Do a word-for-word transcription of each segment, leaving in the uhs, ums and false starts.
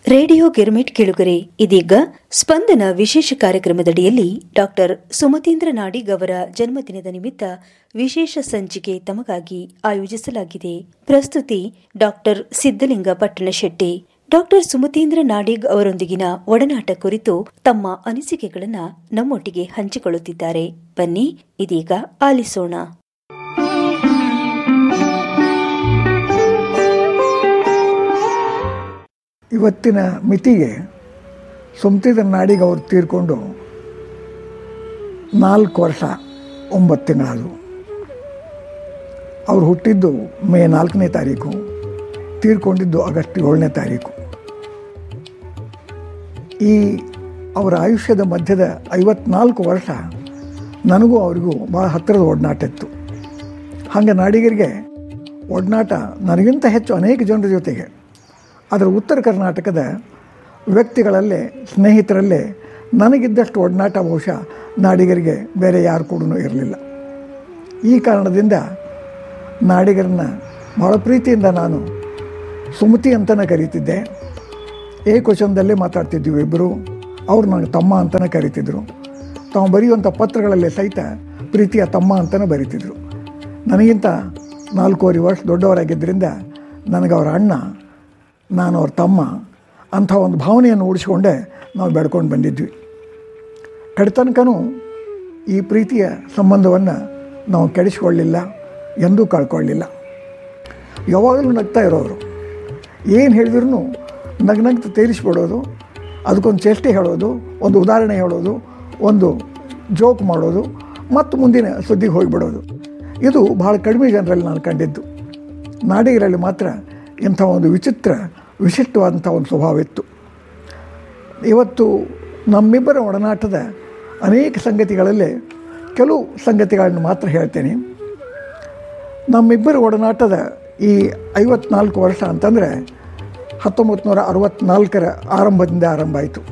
Radio girmit ಕೇಳುಗರೆ, ಇದೀಗ ಸ್ಪಂದನ ವಿಶೇಷ ಕಾರ್ಯಕ್ರಮದಡಿಯಲ್ಲಿ ಡಾಕ್ಟರ್ ಸುಮತೀಂದ್ರ ನಾಡಿಗ್ ಅವರ ಜನ್ಮದಿನದ ನಿಮಿತ್ತ ವಿಶೇಷ ಸಂಚಿಕೆ ತಮಗಾಗಿ ಆಯೋಜಿಸಲಾಗಿದೆ. ಪ್ರಸ್ತುತಿ ಡಾಕ್ಟರ್ ಸಿದ್ದಲಿಂಗ ಪಟ್ಟಣಶೆಟ್ಟಿ. ಡಾಕ್ಟರ್ ಸುಮತೀಂದ್ರ ನಾಡಿಗ್ ಅವರೊಂದಿಗಿನ ಒಡನಾಟ ಕುರಿತು ತಮ್ಮ ಅನಿಸಿಕೆಗಳನ್ನು ನಮ್ಮೊಟ್ಟಿಗೆ ಹಂಚಿಕೊಳ್ಳುತ್ತಿದ್ದಾರೆ. ಬನ್ನಿ ಇದೀಗ ಆಲಿಸೋಣ. ಇವತ್ತಿನ ಮಿತಿಗೆ ಸುಮತೀಂದ್ರ ನಾಡಿಗ್ ಅವರು ತೀರ್ಕೊಂಡು ನಾಲ್ಕು ವರ್ಷ ಒಂಬತ್ತು ತಿಂಗಳಾದವು. ಅವರು ಹುಟ್ಟಿದ್ದು ಮೇ ನಾಲ್ಕನೇ ತಾರೀಕು, ತೀರ್ಕೊಂಡಿದ್ದು ಆಗಸ್ಟ್ ಏಳನೇ ತಾರೀಕು. ಈ ಅವರ ಆಯುಷ್ಯದ ಮಧ್ಯದ ಐವತ್ನಾಲ್ಕು ವರ್ಷ ನನಗೂ ಅವರಿಗೂ ಭಾಳ ಹತ್ತಿರದ ಒಡನಾಟ ಇತ್ತು. ಹಾಗೆ ನಾಡಿಗರಿಗೆ ಒಡನಾಟ ನನಗಿಂತ ಹೆಚ್ಚು ಅನೇಕ ಜನರ ಜೊತೆಗೆ, ಅದರ ಉತ್ತರ ಕರ್ನಾಟಕದ ವ್ಯಕ್ತಿಗಳಲ್ಲೇ, ಸ್ನೇಹಿತರಲ್ಲೇ ನನಗಿದ್ದಷ್ಟು ಒಡನಾಟ ಬಹುಶಃ ನಾಡಿಗರಿಗೆ ಬೇರೆ ಯಾರು ಕೂಡ ಇರಲಿಲ್ಲ. ಈ ಕಾರಣದಿಂದ ನಾಡಿಗರನ್ನ ಭಾಳ ಪ್ರೀತಿಯಿಂದ ನಾನು ಸುಮತಿ ಅಂತಲೇ ಕರೀತಿದ್ದೆ. ಏಕವಚನದಲ್ಲೇ ಮಾತಾಡ್ತಿದ್ವಿ ಇಬ್ಬರು. ಅವರು ನನಗೆ ತಮ್ಮ ಅಂತಲೇ ಕರೀತಿದ್ರು. ತಾವು ಬರೆಯುವಂಥ ಪತ್ರಗಳಲ್ಲೇ ಸಹಿತ ಪ್ರೀತಿಯ ತಮ್ಮ ಅಂತಲೇ ಬರೀತಿದ್ರು. ನನಗಿಂತ ನಾಲ್ಕೂವರೆ ವರ್ಷ ದೊಡ್ಡವರಾಗಿದ್ದರಿಂದ ನನಗೆ ಅವರ ಅಣ್ಣ, ನಾನು ಅವ್ರ ತಮ್ಮ ಅಂಥ ಒಂದು ಭಾವನೆಯನ್ನು ಉಳಿಸ್ಕೊಂಡೇ ನಾವು ಬೆಳ್ಕೊಂಡು ಬಂದಿದ್ವಿ. ಕಡೆತನಕನೂ ಈ ಪ್ರೀತಿಯ ಸಂಬಂಧವನ್ನು ನಾವು ಕೆಡಿಸ್ಕೊಳ್ಳಿಲ್ಲ, ಎಂದೂ ಕಳ್ಕೊಳ್ಳಿಲ್ಲ. ಯಾವಾಗಲೂ ನಗ್ತಾ ಇರೋರು. ಏನು ಹೇಳಿದ್ರೂ ನಗ್ನಗ್ತ ತೇರಿಸ್ಬಿಡೋದು, ಅದಕ್ಕೊಂದು ಚೇಷ್ಟೆ ಹೇಳೋದು, ಒಂದು ಉದಾಹರಣೆ ಹೇಳೋದು, ಒಂದು ಜೋಕ್ ಮಾಡೋದು, ಮತ್ತು ಮುಂದಿನ ಸುದ್ದಿಗೆ ಹೋಗಿಬಿಡೋದು. ಇದು ಭಾಳ ಕಡಿಮೆ ಜನರಲ್ಲಿ ನಾನು ಕಂಡಿದ್ದು. ನಾಡಿಗರಲ್ಲಿ ಮಾತ್ರ ಇಂಥ ಒಂದು ವಿಚಿತ್ರ ವಿಶಿಷ್ಟವಾದಂಥ ಒಂದು ಸ್ವಭಾವ ಇತ್ತು. ಇವತ್ತು ನಮ್ಮಿಬ್ಬರ ಒಡನಾಟದ ಅನೇಕ ಸಂಗತಿಗಳಲ್ಲೇ ಕೆಲವು ಸಂಗತಿಗಳನ್ನು ಮಾತ್ರ ಹೇಳ್ತೇನೆ. ನಮ್ಮಿಬ್ಬರ ಒಡನಾಟದ ಈ ಐವತ್ನಾಲ್ಕು ವರ್ಷ ಅಂತಂದರೆ ಹತ್ತೊಂಬತ್ತು ನೂರ ಅರವತ್ತ್ನಾಲ್ಕರ ಆರಂಭದಿಂದ ಆರಂಭ ಆಯಿತು.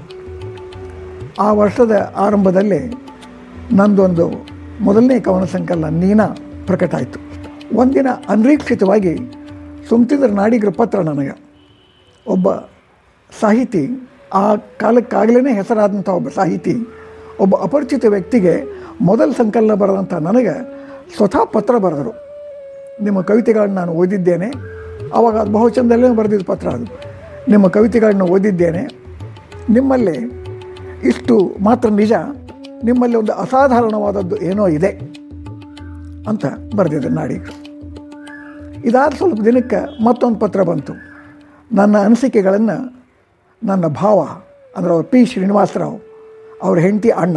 ಆ ವರ್ಷದ ಆರಂಭದಲ್ಲೇ ನಂದೊಂದು ಮೊದಲನೇ ಕವನ ಸಂಕಲನ ನೀನಾ ಪ್ರಕಟ ಆಯಿತು. ಒಂದಿನ ಅನಿರೀಕ್ಷಿತವಾಗಿ ಸುಮತೀಂದ್ರ ನಾಡಿಗರ ಪತ್ರ ನನಗೆ, ಒಬ್ಬ ಸಾಹಿತಿ, ಆ ಕಾಲಕ್ಕಾಗಲೇ ಹೆಸರಾದಂಥ ಒಬ್ಬ ಸಾಹಿತಿ, ಒಬ್ಬ ಅಪರಿಚಿತ ವ್ಯಕ್ತಿಗೆ ಮೊದಲ ಸಂಕಲನ ಬರೆದಂಥ ನನಗೆ ಸ್ವತಃ ಪತ್ರ ಬರೆದರು. ನಿಮ್ಮ ಕವಿತೆಗಳನ್ನ ನಾನು ಓದಿದ್ದೇನೆ. ಆವಾಗ ಅದು ಬಹುಚಂದಲ್ಲೇ ಬರೆದಿದ್ದ ಪತ್ರ ಅದು. ನಿಮ್ಮ ಕವಿತೆಗಳನ್ನ ಓದಿದ್ದೇನೆ, ನಿಮ್ಮಲ್ಲಿ ಇಷ್ಟು ಮಾತ್ರ ನಿಜ, ನಿಮ್ಮಲ್ಲಿ ಒಂದು ಅಸಾಧಾರಣವಾದದ್ದು ಏನೋ ಇದೆ ಅಂತ ಬರೆದಿದ್ದರು ನಾಡಿಗರು. ಇದಾದ ಸ್ವಲ್ಪ ದಿನಕ್ಕೆ ಮತ್ತೊಂದು ಪತ್ರ ಬಂತು. ನನ್ನ ಅನಿಸಿಕೆಗಳನ್ನು ನನ್ನ ಭಾವ ಅಂದರೆ ಅವ್ರು ಪಿ ಶ್ರೀನಿವಾಸರಾವ್, ಅವ್ರ ಹೆಂಡತಿ ಅಣ್ಣ,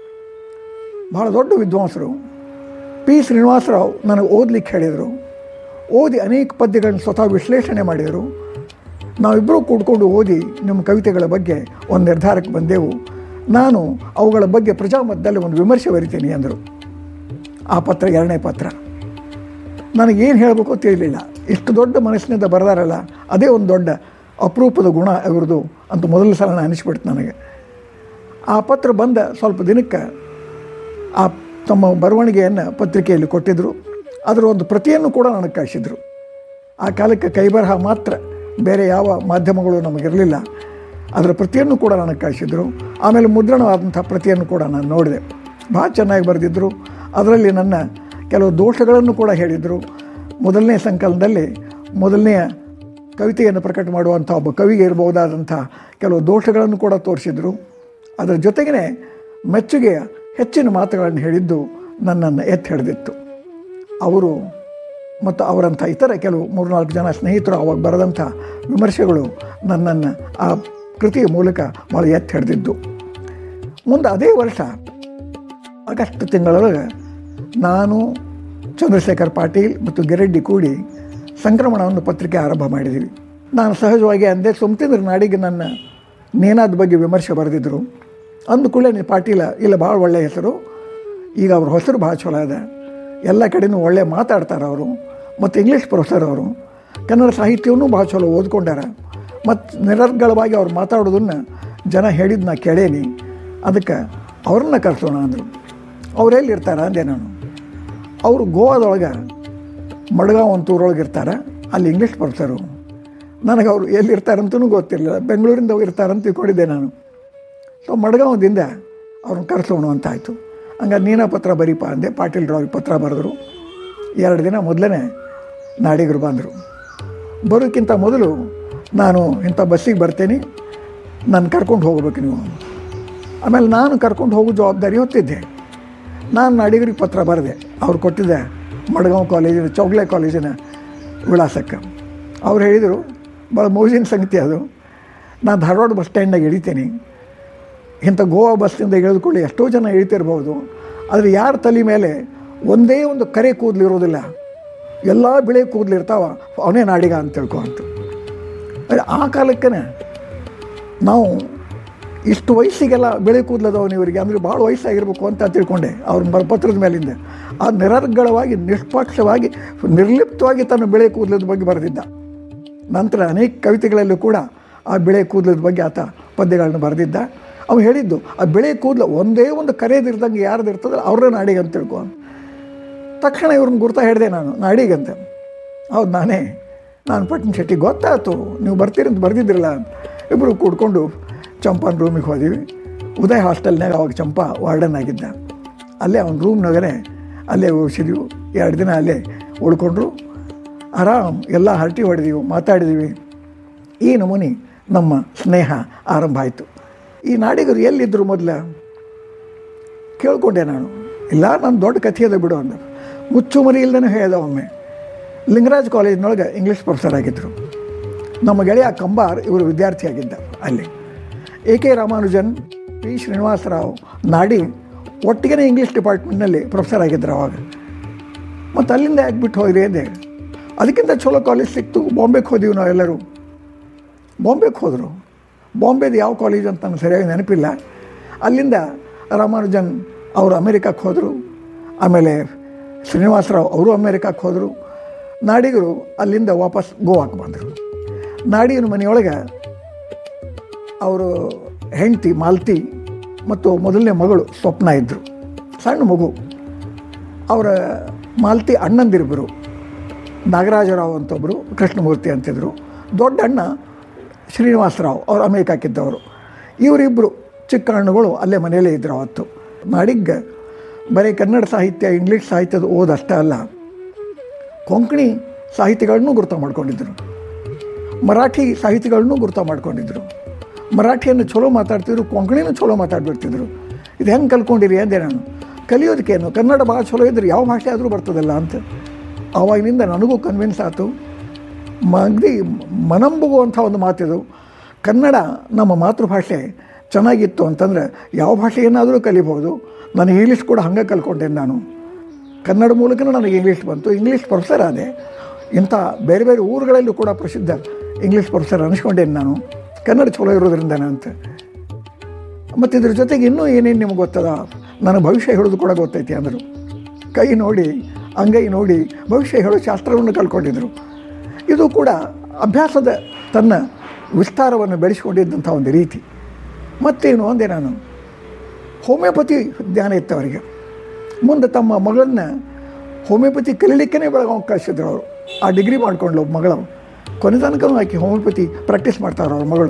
ಭಾಳ ದೊಡ್ಡ ವಿದ್ವಾಂಸರು. ಪಿ ಶ್ರೀನಿವಾಸರಾವ್ ನನಗೆ ಓದಲಿಕ್ಕೆ ಹೇಳಿದರು. ಓದಿ ಅನೇಕ ಪದ್ಯಗಳನ್ನು ಸ್ವತಃ ವಿಶ್ಲೇಷಣೆ ಮಾಡಿದರು. ನಾವಿಬ್ಬರೂ ಕೂಡ್ಕೊಂಡು ಓದಿ ನಿಮ್ಮ ಕವಿತೆಗಳ ಬಗ್ಗೆ ಒಂದು ನಿರ್ಧಾರಕ್ಕೆ ಬಂದೆವು. ನಾನು ಅವುಗಳ ಬಗ್ಗೆ ಪ್ರಜಾಮತದಲ್ಲಿ ಒಂದು ವಿಮರ್ಶೆ ಬರಿತೀನಿ ಅಂದರು. ಆ ಪತ್ರ ಎರಡನೇ ಪತ್ರ. ನನಗೇನು ಹೇಳಬೇಕು ತಿಳಿಲಿಲ್ಲ. ಇಷ್ಟು ದೊಡ್ಡ ಮನಸ್ಸಿನಿಂದ ಬರೆದಾರಲ್ಲ, ಅದೇ ಒಂದು ದೊಡ್ಡ ಅಪರೂಪದ ಗುಣ ಇವ್ರದ್ದು ಅಂತ ಮೊದಲ ಸಲ ಅನಿಸ್ಬಿಡ್ತು ನನಗೆ. ಆ ಪತ್ರ ಬಂದ ಸ್ವಲ್ಪ ದಿನಕ್ಕೆ ಆ ತಮ್ಮ ಬರವಣಿಗೆಯನ್ನು ಪತ್ರಿಕೆಯಲ್ಲಿ ಕೊಟ್ಟಿದ್ದರು. ಅದರ ಒಂದು ಪ್ರತಿಯನ್ನು ಕೂಡ ನನಗೆ ಕಳಿಸಿದರು. ಆ ಕಾಲಕ್ಕೆ ಕೈಬರಹ ಮಾತ್ರ, ಬೇರೆ ಯಾವ ಮಾಧ್ಯಮಗಳು ನಮಗಿರಲಿಲ್ಲ. ಅದರ ಪ್ರತಿಯನ್ನು ಕೂಡ ನನಗೆ ಕಳಿಸಿದರು. ಆಮೇಲೆ ಮುದ್ರಣವಾದಂಥ ಪ್ರತಿಯನ್ನು ಕೂಡ ನಾನು ನೋಡಿದೆ. ಭಾಳ ಚೆನ್ನಾಗಿ ಬರೆದಿದ್ದರು. ಅದರಲ್ಲಿ ನನ್ನ ಕೆಲವು ದೋಷಗಳನ್ನು ಕೂಡ ಹೇಳಿದರು. ಮೊದಲನೇ ಸಂಕಲನದಲ್ಲಿ ಮೊದಲನೆಯ ಕವಿತೆಯನ್ನು ಪ್ರಕಟ ಮಾಡುವಂಥ ಒಬ್ಬ ಕವಿಗೆ ಇರಬಹುದಾದಂಥ ಕೆಲವು ದೋಷಗಳನ್ನು ಕೂಡ ತೋರಿಸಿದರು. ಅದರ ಜೊತೆಗೇ ಮೆಚ್ಚುಗೆಯ ಹೆಚ್ಚಿನ ಮಾತುಗಳನ್ನು ಹೇಳಿದ್ದು ನನ್ನನ್ನು ಎತ್ತಿ ಹಿಡಿದಿತ್ತು. ಅವರು ಮತ್ತು ಅವರಂಥ ಇತರ ಕೆಲವು ಮೂರ್ನಾಲ್ಕು ಜನ ಸ್ನೇಹಿತರು ಅವಾಗ ಬರೆದಂಥ ವಿಮರ್ಶೆಗಳು ನನ್ನನ್ನು ಆ ಕೃತಿಯ ಮೂಲಕ ಭಾಳ ಎತ್ತಿ ಹಿಡಿದಿದ್ದು. ಮುಂದೆ ಅದೇ ವರ್ಷ ಆಗಸ್ಟ್ ತಿಂಗಳೊಳಗೆ ನಾನು, ಚಂದ್ರಶೇಖರ್ ಪಾಟೀಲ್ ಮತ್ತು ಗಿರೆಡ್ಡಿ ಕೂಡಿ ಸಂಕ್ರಮಣವನ್ನು ಪತ್ರಿಕೆ ಆರಂಭ ಮಾಡಿದ್ದೀವಿ. ನಾನು ಸಹಜವಾಗಿ ಅಂದೆ, ಸುಮತೀಂದ್ರ ನಾಡಿಗೆ ನನ್ನ ನೇನಾದ ಬಗ್ಗೆ ವಿಮರ್ಶೆ ಬರೆದಿದ್ದರು. ಅಂದುಕೊಳ್ಳೆ ಪಾಟೀಲ, ಇಲ್ಲ ಭಾಳ ಒಳ್ಳೆಯ ಹೆಸರು, ಈಗ ಅವ್ರ ಹೆಸರು ಭಾಳ ಚಲೋ ಇದೆ, ಎಲ್ಲ ಕಡೆಯೂ ಒಳ್ಳೆ ಮಾತಾಡ್ತಾರೆ ಅವರು, ಮತ್ತು ಇಂಗ್ಲೀಷ್ ಪ್ರೊಫೆಸರ್ ಅವರು, ಕನ್ನಡ ಸಾಹಿತ್ಯವನ್ನೂ ಭಾಳ ಚಲೋ ಓದ್ಕೊಂಡಾರ, ಮತ್ತು ನಿರರ್ಗಳವಾಗಿ ಅವ್ರು ಮಾತಾಡೋದನ್ನು ಜನ ಹೇಳಿದ್ದು ನಾ ಕೇಳೇನಿ, ಅದಕ್ಕೆ ಅವ್ರನ್ನ ಕರೆಸೋಣ ಅಂದರು. ಅವರೆಲ್ಲಿರ್ತಾರೆ ಅಂದೆ ನಾನು. ಅವರು ಗೋವಾದೊಳಗೆ ಮಡ್ಗಾಂವ್ ಅಂತೂರೊಳಗೆ ಇರ್ತಾರೆ, ಅಲ್ಲಿ ಇಂಗ್ಲೀಷ್ ಪ್ರೊಫೆಸರು. ನನಗೆ ಅವರು ಎಲ್ಲಿರ್ತಾರಂತೂ ಗೊತ್ತಿರಲಿಲ್ಲ. ಬೆಂಗಳೂರಿಂದ ಇರ್ತಾರಂತ ತಿಳ್ಕೊಂಡಿದ್ದೆ ನಾನು. ಸೊ ಮಡ್ಗಾಂವದಿಂದ ಅವ್ರನ್ನ ಕರೆಸೋಣ ಅಂತ ಆಯಿತು. ಹಂಗೆ ನೀನಾ ಪತ್ರ ಬರೀಪ ಅಂದೆ. ಪಾಟೀಲ್ರವ್ರಿಗೆ ಪತ್ರ ಬರೆದ್ರು. ಎರಡು ದಿನ ಮೊದಲೇ ನಾಡಿಗರು ಬಂದರು. ಬರೋಕ್ಕಿಂತ ಮೊದಲು ನಾನು ಇಂಥ ಬಸ್ಸಿಗೆ ಬರ್ತೇನೆ, ನಾನು ಕರ್ಕೊಂಡು ಹೋಗ್ಬೇಕು ನೀವು. ಆಮೇಲೆ ನಾನು ಕರ್ಕೊಂಡು ಹೋಗೋ ಜವಾಬ್ದಾರಿ ಹೊತ್ತಿದ್ದೆ. ನಾನು ನಾಡಿಗರಿಗೆ ಪತ್ರ ಬರೆದೆ. ಅವ್ರು ಕೊಟ್ಟಿದ್ದೆ ಮಡ್ಗಾಂವ್ ಕಾಲೇಜಿನ ಚೌಗ್ಲೆ ಕಾಲೇಜಿನ ವಿಳಾಸಕ್ಕೆ. ಅವ್ರು ಹೇಳಿದರು, ಭಾಳ ಮೋಜಿನ ಸಂಗತಿ ಅದು, ನಾನು ಧಾರವಾಡ ಬಸ್ ಸ್ಟ್ಯಾಂಡ್ನಾಗ ಇಳಿತೀನಿ. ಇಂಥ ಗೋವಾ ಬಸ್ಸಿಂದ ಇಳಿದುಕೊಳ್ಳಿ ಎಷ್ಟೋ ಜನ ಇಳಿತಿರ್ಬೋದು, ಆದರೆ ಯಾರ ತಲೆ ಮೇಲೆ ಒಂದೇ ಒಂದು ಕರೆ ಕೂದಲು ಇರೋದಿಲ್ಲ, ಎಲ್ಲ ಬಿಳೆ ಕೂದಲು ಇರ್ತಾವ, ಅವನೇ ನಾಡಿಗ ಅಂತ ತಿಳ್ಕೊ ಅಂತ. ಆ ಕಾಲಕ್ಕೆ ನಾವು ಇಷ್ಟು ವಯಸ್ಸಿಗೆಲ್ಲ ಬೆಳೆ ಕೂದಲದವನು ಇವರಿಗೆ, ಅಂದರೆ ಭಾಳ ವಯಸ್ಸಾಗಿರ್ಬೇಕು ಅಂತ ತಿಳ್ಕೊಂಡೆ ಅವ್ರ ಪತ್ರದ ಮೇಲಿಂದ. ಆ ನಿರರ್ಗಳವಾಗಿ ನಿಷ್ಪಕ್ಷವಾಗಿ ನಿರ್ಲಿಪ್ತವಾಗಿ ತನ್ನ ಬೆಳೆ ಕೂದಲದ ಬಗ್ಗೆ ಬರೆದಿದ್ದ. ನಂತರ ಅನೇಕ ಕವಿತೆಗಳಲ್ಲೂ ಕೂಡ ಆ ಬೆಳೆ ಕೂದಲದ ಬಗ್ಗೆ ಆತ ಪದ್ಯಗಳನ್ನು ಬರೆದಿದ್ದ. ಅವ್ನು ಹೇಳಿದ್ದು, ಆ ಬೆಳೆ ಕೂದಲು ಒಂದೇ ಒಂದು ಕರೆಯದಿರ್ದಂಗೆ ಯಾರ್ದು ಇರ್ತದೆ ಅವ್ರನ್ನ ನಾಡಿಗೆ ಅಂತ ತಿಳ್ಕೊ. ತಕ್ಷಣ ಇವ್ರನ್ನ ಗುರ್ತಾ ಹೇಳಿದೆ ನಾನು, ನಾಡಿಗಂತ. ಹೌದು ನಾನೇ, ನಾನು ಪಟ್ನ ಶೆಟ್ಟಿ, ಗೊತ್ತಾಯ್ತು ನೀವು ಬರ್ತೀರಿ ಅಂತ ಬರೆದಿದ್ದಿರಲ್ಲ. ಇಬ್ಬರು ಕೂಡ್ಕೊಂಡು ಚಂಪನ ರೂಮಿಗೆ ಹೋದಿವಿ. ಉದಯ್ ಹಾಸ್ಟೆಲ್ನಾಗ ಅವಾಗ ಚಂಪ ವಾರ್ಡನ್ ಆಗಿದ್ದ. ಅಲ್ಲೇ ಅವ್ನ ರೂಮ್ನಾಗೇ ಅಲ್ಲೇ ಉಳಿಸಿದ್ವಿ. ಎರಡು ದಿನ ಅಲ್ಲೇ ಉಳ್ಕೊಂಡ್ರು. ಆರಾಮ್ ಎಲ್ಲ ಹರಟಿ ಹೊಡೆದೀವಿ, ಮಾತಾಡಿದೀವಿ. ಈ ನಮೂನಿ ನಮ್ಮ ಸ್ನೇಹ ಆರಂಭ ಆಯಿತು. ಈ ನಾಡಿಗರು ಎಲ್ಲಿದ್ದರು ಮೊದಲ ಕೇಳ್ಕೊಂಡೆ ನಾನು. ಇಲ್ಲ ನನ್ನ ದೊಡ್ಡ ಕಥೆ ಅದ ಬಿಡು ಅಂದರು. ಮುಚ್ಚು ಮರಿ ಇಲ್ದೇ ಹೇಳ್ದ. ಒಮ್ಮೆ ಲಿಂಗರಾಜ್ ಕಾಲೇಜಿನೊಳಗೆ ಇಂಗ್ಲೀಷ್ ಪ್ರೊಫೆಸರ್ ಆಗಿದ್ದರು. ನಮ್ಮ ಗೆಳೆಯ ಕಂಬಾರ್ ಇವರು ವಿದ್ಯಾರ್ಥಿಯಾಗಿದ್ದ. ಅಲ್ಲಿ A K Ramanujan, P Srinivasa Rao, ನಾಡಿ ಒಟ್ಟಿಗೆ ಇಂಗ್ಲೀಷ್ ಡಿಪಾರ್ಟ್ಮೆಂಟ್ನಲ್ಲಿ ಪ್ರೊಫೆಸರ್ ಆಗಿದ್ದರು ಅವಾಗ. ಮತ್ತು ಅಲ್ಲಿಂದ ಯಾಕೆಬಿಟ್ಟು ಹೋದ್ರಿ ಅಂದೆ. ಅದಕ್ಕಿಂತ ಚಲೋ ಕಾಲೇಜ್ ಸಿಕ್ತು, ಬಾಂಬೆಗೆ ಹೋದೀವಿ ನಾವೆಲ್ಲರೂ. ಬಾಂಬೆಗೆ ಹೋದರು. ಬಾಂಬೆದು ಯಾವ ಕಾಲೇಜ್ ಅಂತ ನನಗೆ ಸರಿಯಾಗಿ ನೆನಪಿಲ್ಲ. ಅಲ್ಲಿಂದ ರಾಮಾನುಜನ್ ಅವರು ಅಮೇರಿಕಕ್ಕೆ ಹೋದರು. ಆಮೇಲೆ ಶ್ರೀನಿವಾಸರಾವ್ ಅವರು ಅಮೇರಿಕಕ್ಕೆ ಹೋದರು. ನಾಡಿಗರು ಅಲ್ಲಿಂದ ವಾಪಸ್ ಗೋವಾಕ್ಕೆ ಬಂದರು. ನಾಡಿಗನ ಮನೆಯೊಳಗೆ ಅವರು ಹೆಂಡತಿ ಮಾಲತಿ ಮತ್ತು ಮೊದಲನೇ ಮಗಳು ಸ್ವಪ್ನ ಇದ್ದರು, ಸಣ್ಣ ಮಗು. ಅವರ ಮಾಲತಿ ಅಣ್ಣಂದಿರಿಬ್ಬರು, ನಾಗರಾಜರಾವ್ ಅಂತೊಬ್ಬರು, ಕೃಷ್ಣಮೂರ್ತಿ ಅಂತಿದ್ರು. ದೊಡ್ಡ ಅಣ್ಣ ಶ್ರೀನಿವಾಸರಾವ್ ಅವರು ಅಮೇರಿಕಾಕ್ಕಿದ್ದವರು. ಇವರಿಬ್ಬರು ಚಿಕ್ಕ ಅಣ್ಣಗಳು ಅಲ್ಲೇ ಮನೆಯಲ್ಲೇ ಇದ್ದರು ಅವತ್ತು. ನಾಡಿಗೆ ಬರೀ ಕನ್ನಡ ಸಾಹಿತ್ಯ, ಇಂಗ್ಲೀಷ್ ಸಾಹಿತ್ಯದ ಓದಷ್ಟೇ ಅಲ್ಲ, ಕೊಂಕಣಿ ಸಾಹಿತಿಗಳನ್ನೂ ಗುರುತ ಮಾಡ್ಕೊಂಡಿದ್ದರು, ಮರಾಠಿ ಸಾಹಿತಿಗಳನ್ನೂ ಗುರುತ ಮಾಡ್ಕೊಂಡಿದ್ದರು. ಮರಾಠಿಯನ್ನು ಚಲೋ ಮಾತಾಡ್ತಿದ್ರು, ಕೊಂಕಣಿನೂ ಚಲೋ ಮಾತಾಡ್ಬಿಡ್ತಿದ್ರು. ಇದು ಹೆಂಗೆ ಕಲ್ಕೊಂಡಿರಿ ಅಂದೆ ನಾನು. ಕಲಿಯೋದಕ್ಕೇನು, ಕನ್ನಡ ಭಾಳ ಚಲೋ ಇದ್ರೆ ಯಾವ ಭಾಷೆ ಆದರೂ ಬರ್ತದಲ್ಲ ಅಂತ. ಆವಾಗಿನಿಂದ ನನಗೂ ಕನ್ವಿನ್ಸ್ ಆಯಿತು. ಮಗ್ದಿ ಮನಂಬುಗುವಂಥ ಒಂದು ಮಾತಿದು. ಕನ್ನಡ ನಮ್ಮ ಮಾತೃಭಾಷೆ ಚೆನ್ನಾಗಿತ್ತು ಅಂತಂದರೆ ಯಾವ ಭಾಷೆಯನ್ನಾದರೂ ಕಲಿಬೋದು. ನಾನು ಇಂಗ್ಲೀಷ್ ಕೂಡ ಹಂಗೆ ಕಲ್ಕೊಂಡೇನೆ. ನಾನು ಕನ್ನಡ ಮೂಲಕನೂ ನನಗೆ ಇಂಗ್ಲೀಷ್ ಬಂತು. ಇಂಗ್ಲೀಷ್ ಪ್ರೊಫೆಸರ್ ಆದೆ. ಇಂಥ ಬೇರೆ ಬೇರೆ ಊರುಗಳಲ್ಲೂ ಕೂಡ ಪ್ರಸಿದ್ಧ ಇಂಗ್ಲೀಷ್ ಪ್ರೊಫೆಸರ್ ಅನಿಸ್ಕೊಂಡೇನೆ ನಾನು, ಕನ್ನಡ ಚಲೋ ಇರೋದ್ರಿಂದನೇ ಅಂತ. ಮತ್ತು ಇದ್ರ ಜೊತೆಗೆ ಇನ್ನೂ ಏನೇನು ನಿಮ್ಗೆ ಗೊತ್ತದ, ನನ್ನ ಭವಿಷ್ಯ ಹೇಳೋದು ಕೂಡ ಗೊತ್ತೈತಿ ಅಂದರು. ಕೈ ನೋಡಿ ಅಂಗೈ ನೋಡಿ ಭವಿಷ್ಯ ಹೇಳೋ ಶಾಸ್ತ್ರವನ್ನು ಕಲ್ಕೊಂಡಿದ್ದರು. ಇದು ಕೂಡ ಅಭ್ಯಾಸದ ತನ್ನ ವಿಸ್ತಾರವನ್ನು ಬೆಳೆಸ್ಕೊಂಡಿದ್ದಂಥ ಒಂದು ರೀತಿ. ಮತ್ತೇನು ಅಂದೆ ನಾನು, ಹೋಮಿಯೋಪತಿ ಜ್ಞಾನ ಇತ್ತು ಅವರಿಗೆ. ಮುಂದೆ ತಮ್ಮ ಮಗಳನ್ನ ಹೋಮಿಯೋಪತಿ ಕಲೀಲಿಕ್ಕೇ ಬೆಳಗಾವ್ ಕಳಿಸಿದ್ರು ಅವರು. ಆ ಡಿಗ್ರಿ ಮಾಡ್ಕೊಂಡ್ಲು ಒಬ್ಬ ಮಗಳು. ಕೊನೆ ತನಕನೂ ಆಕೆ ಹೋಮಿಯೋಪತಿ ಪ್ರಾಕ್ಟೀಸ್ ಮಾಡ್ತಾರೆ ಅವ್ರ ಮಗಳು.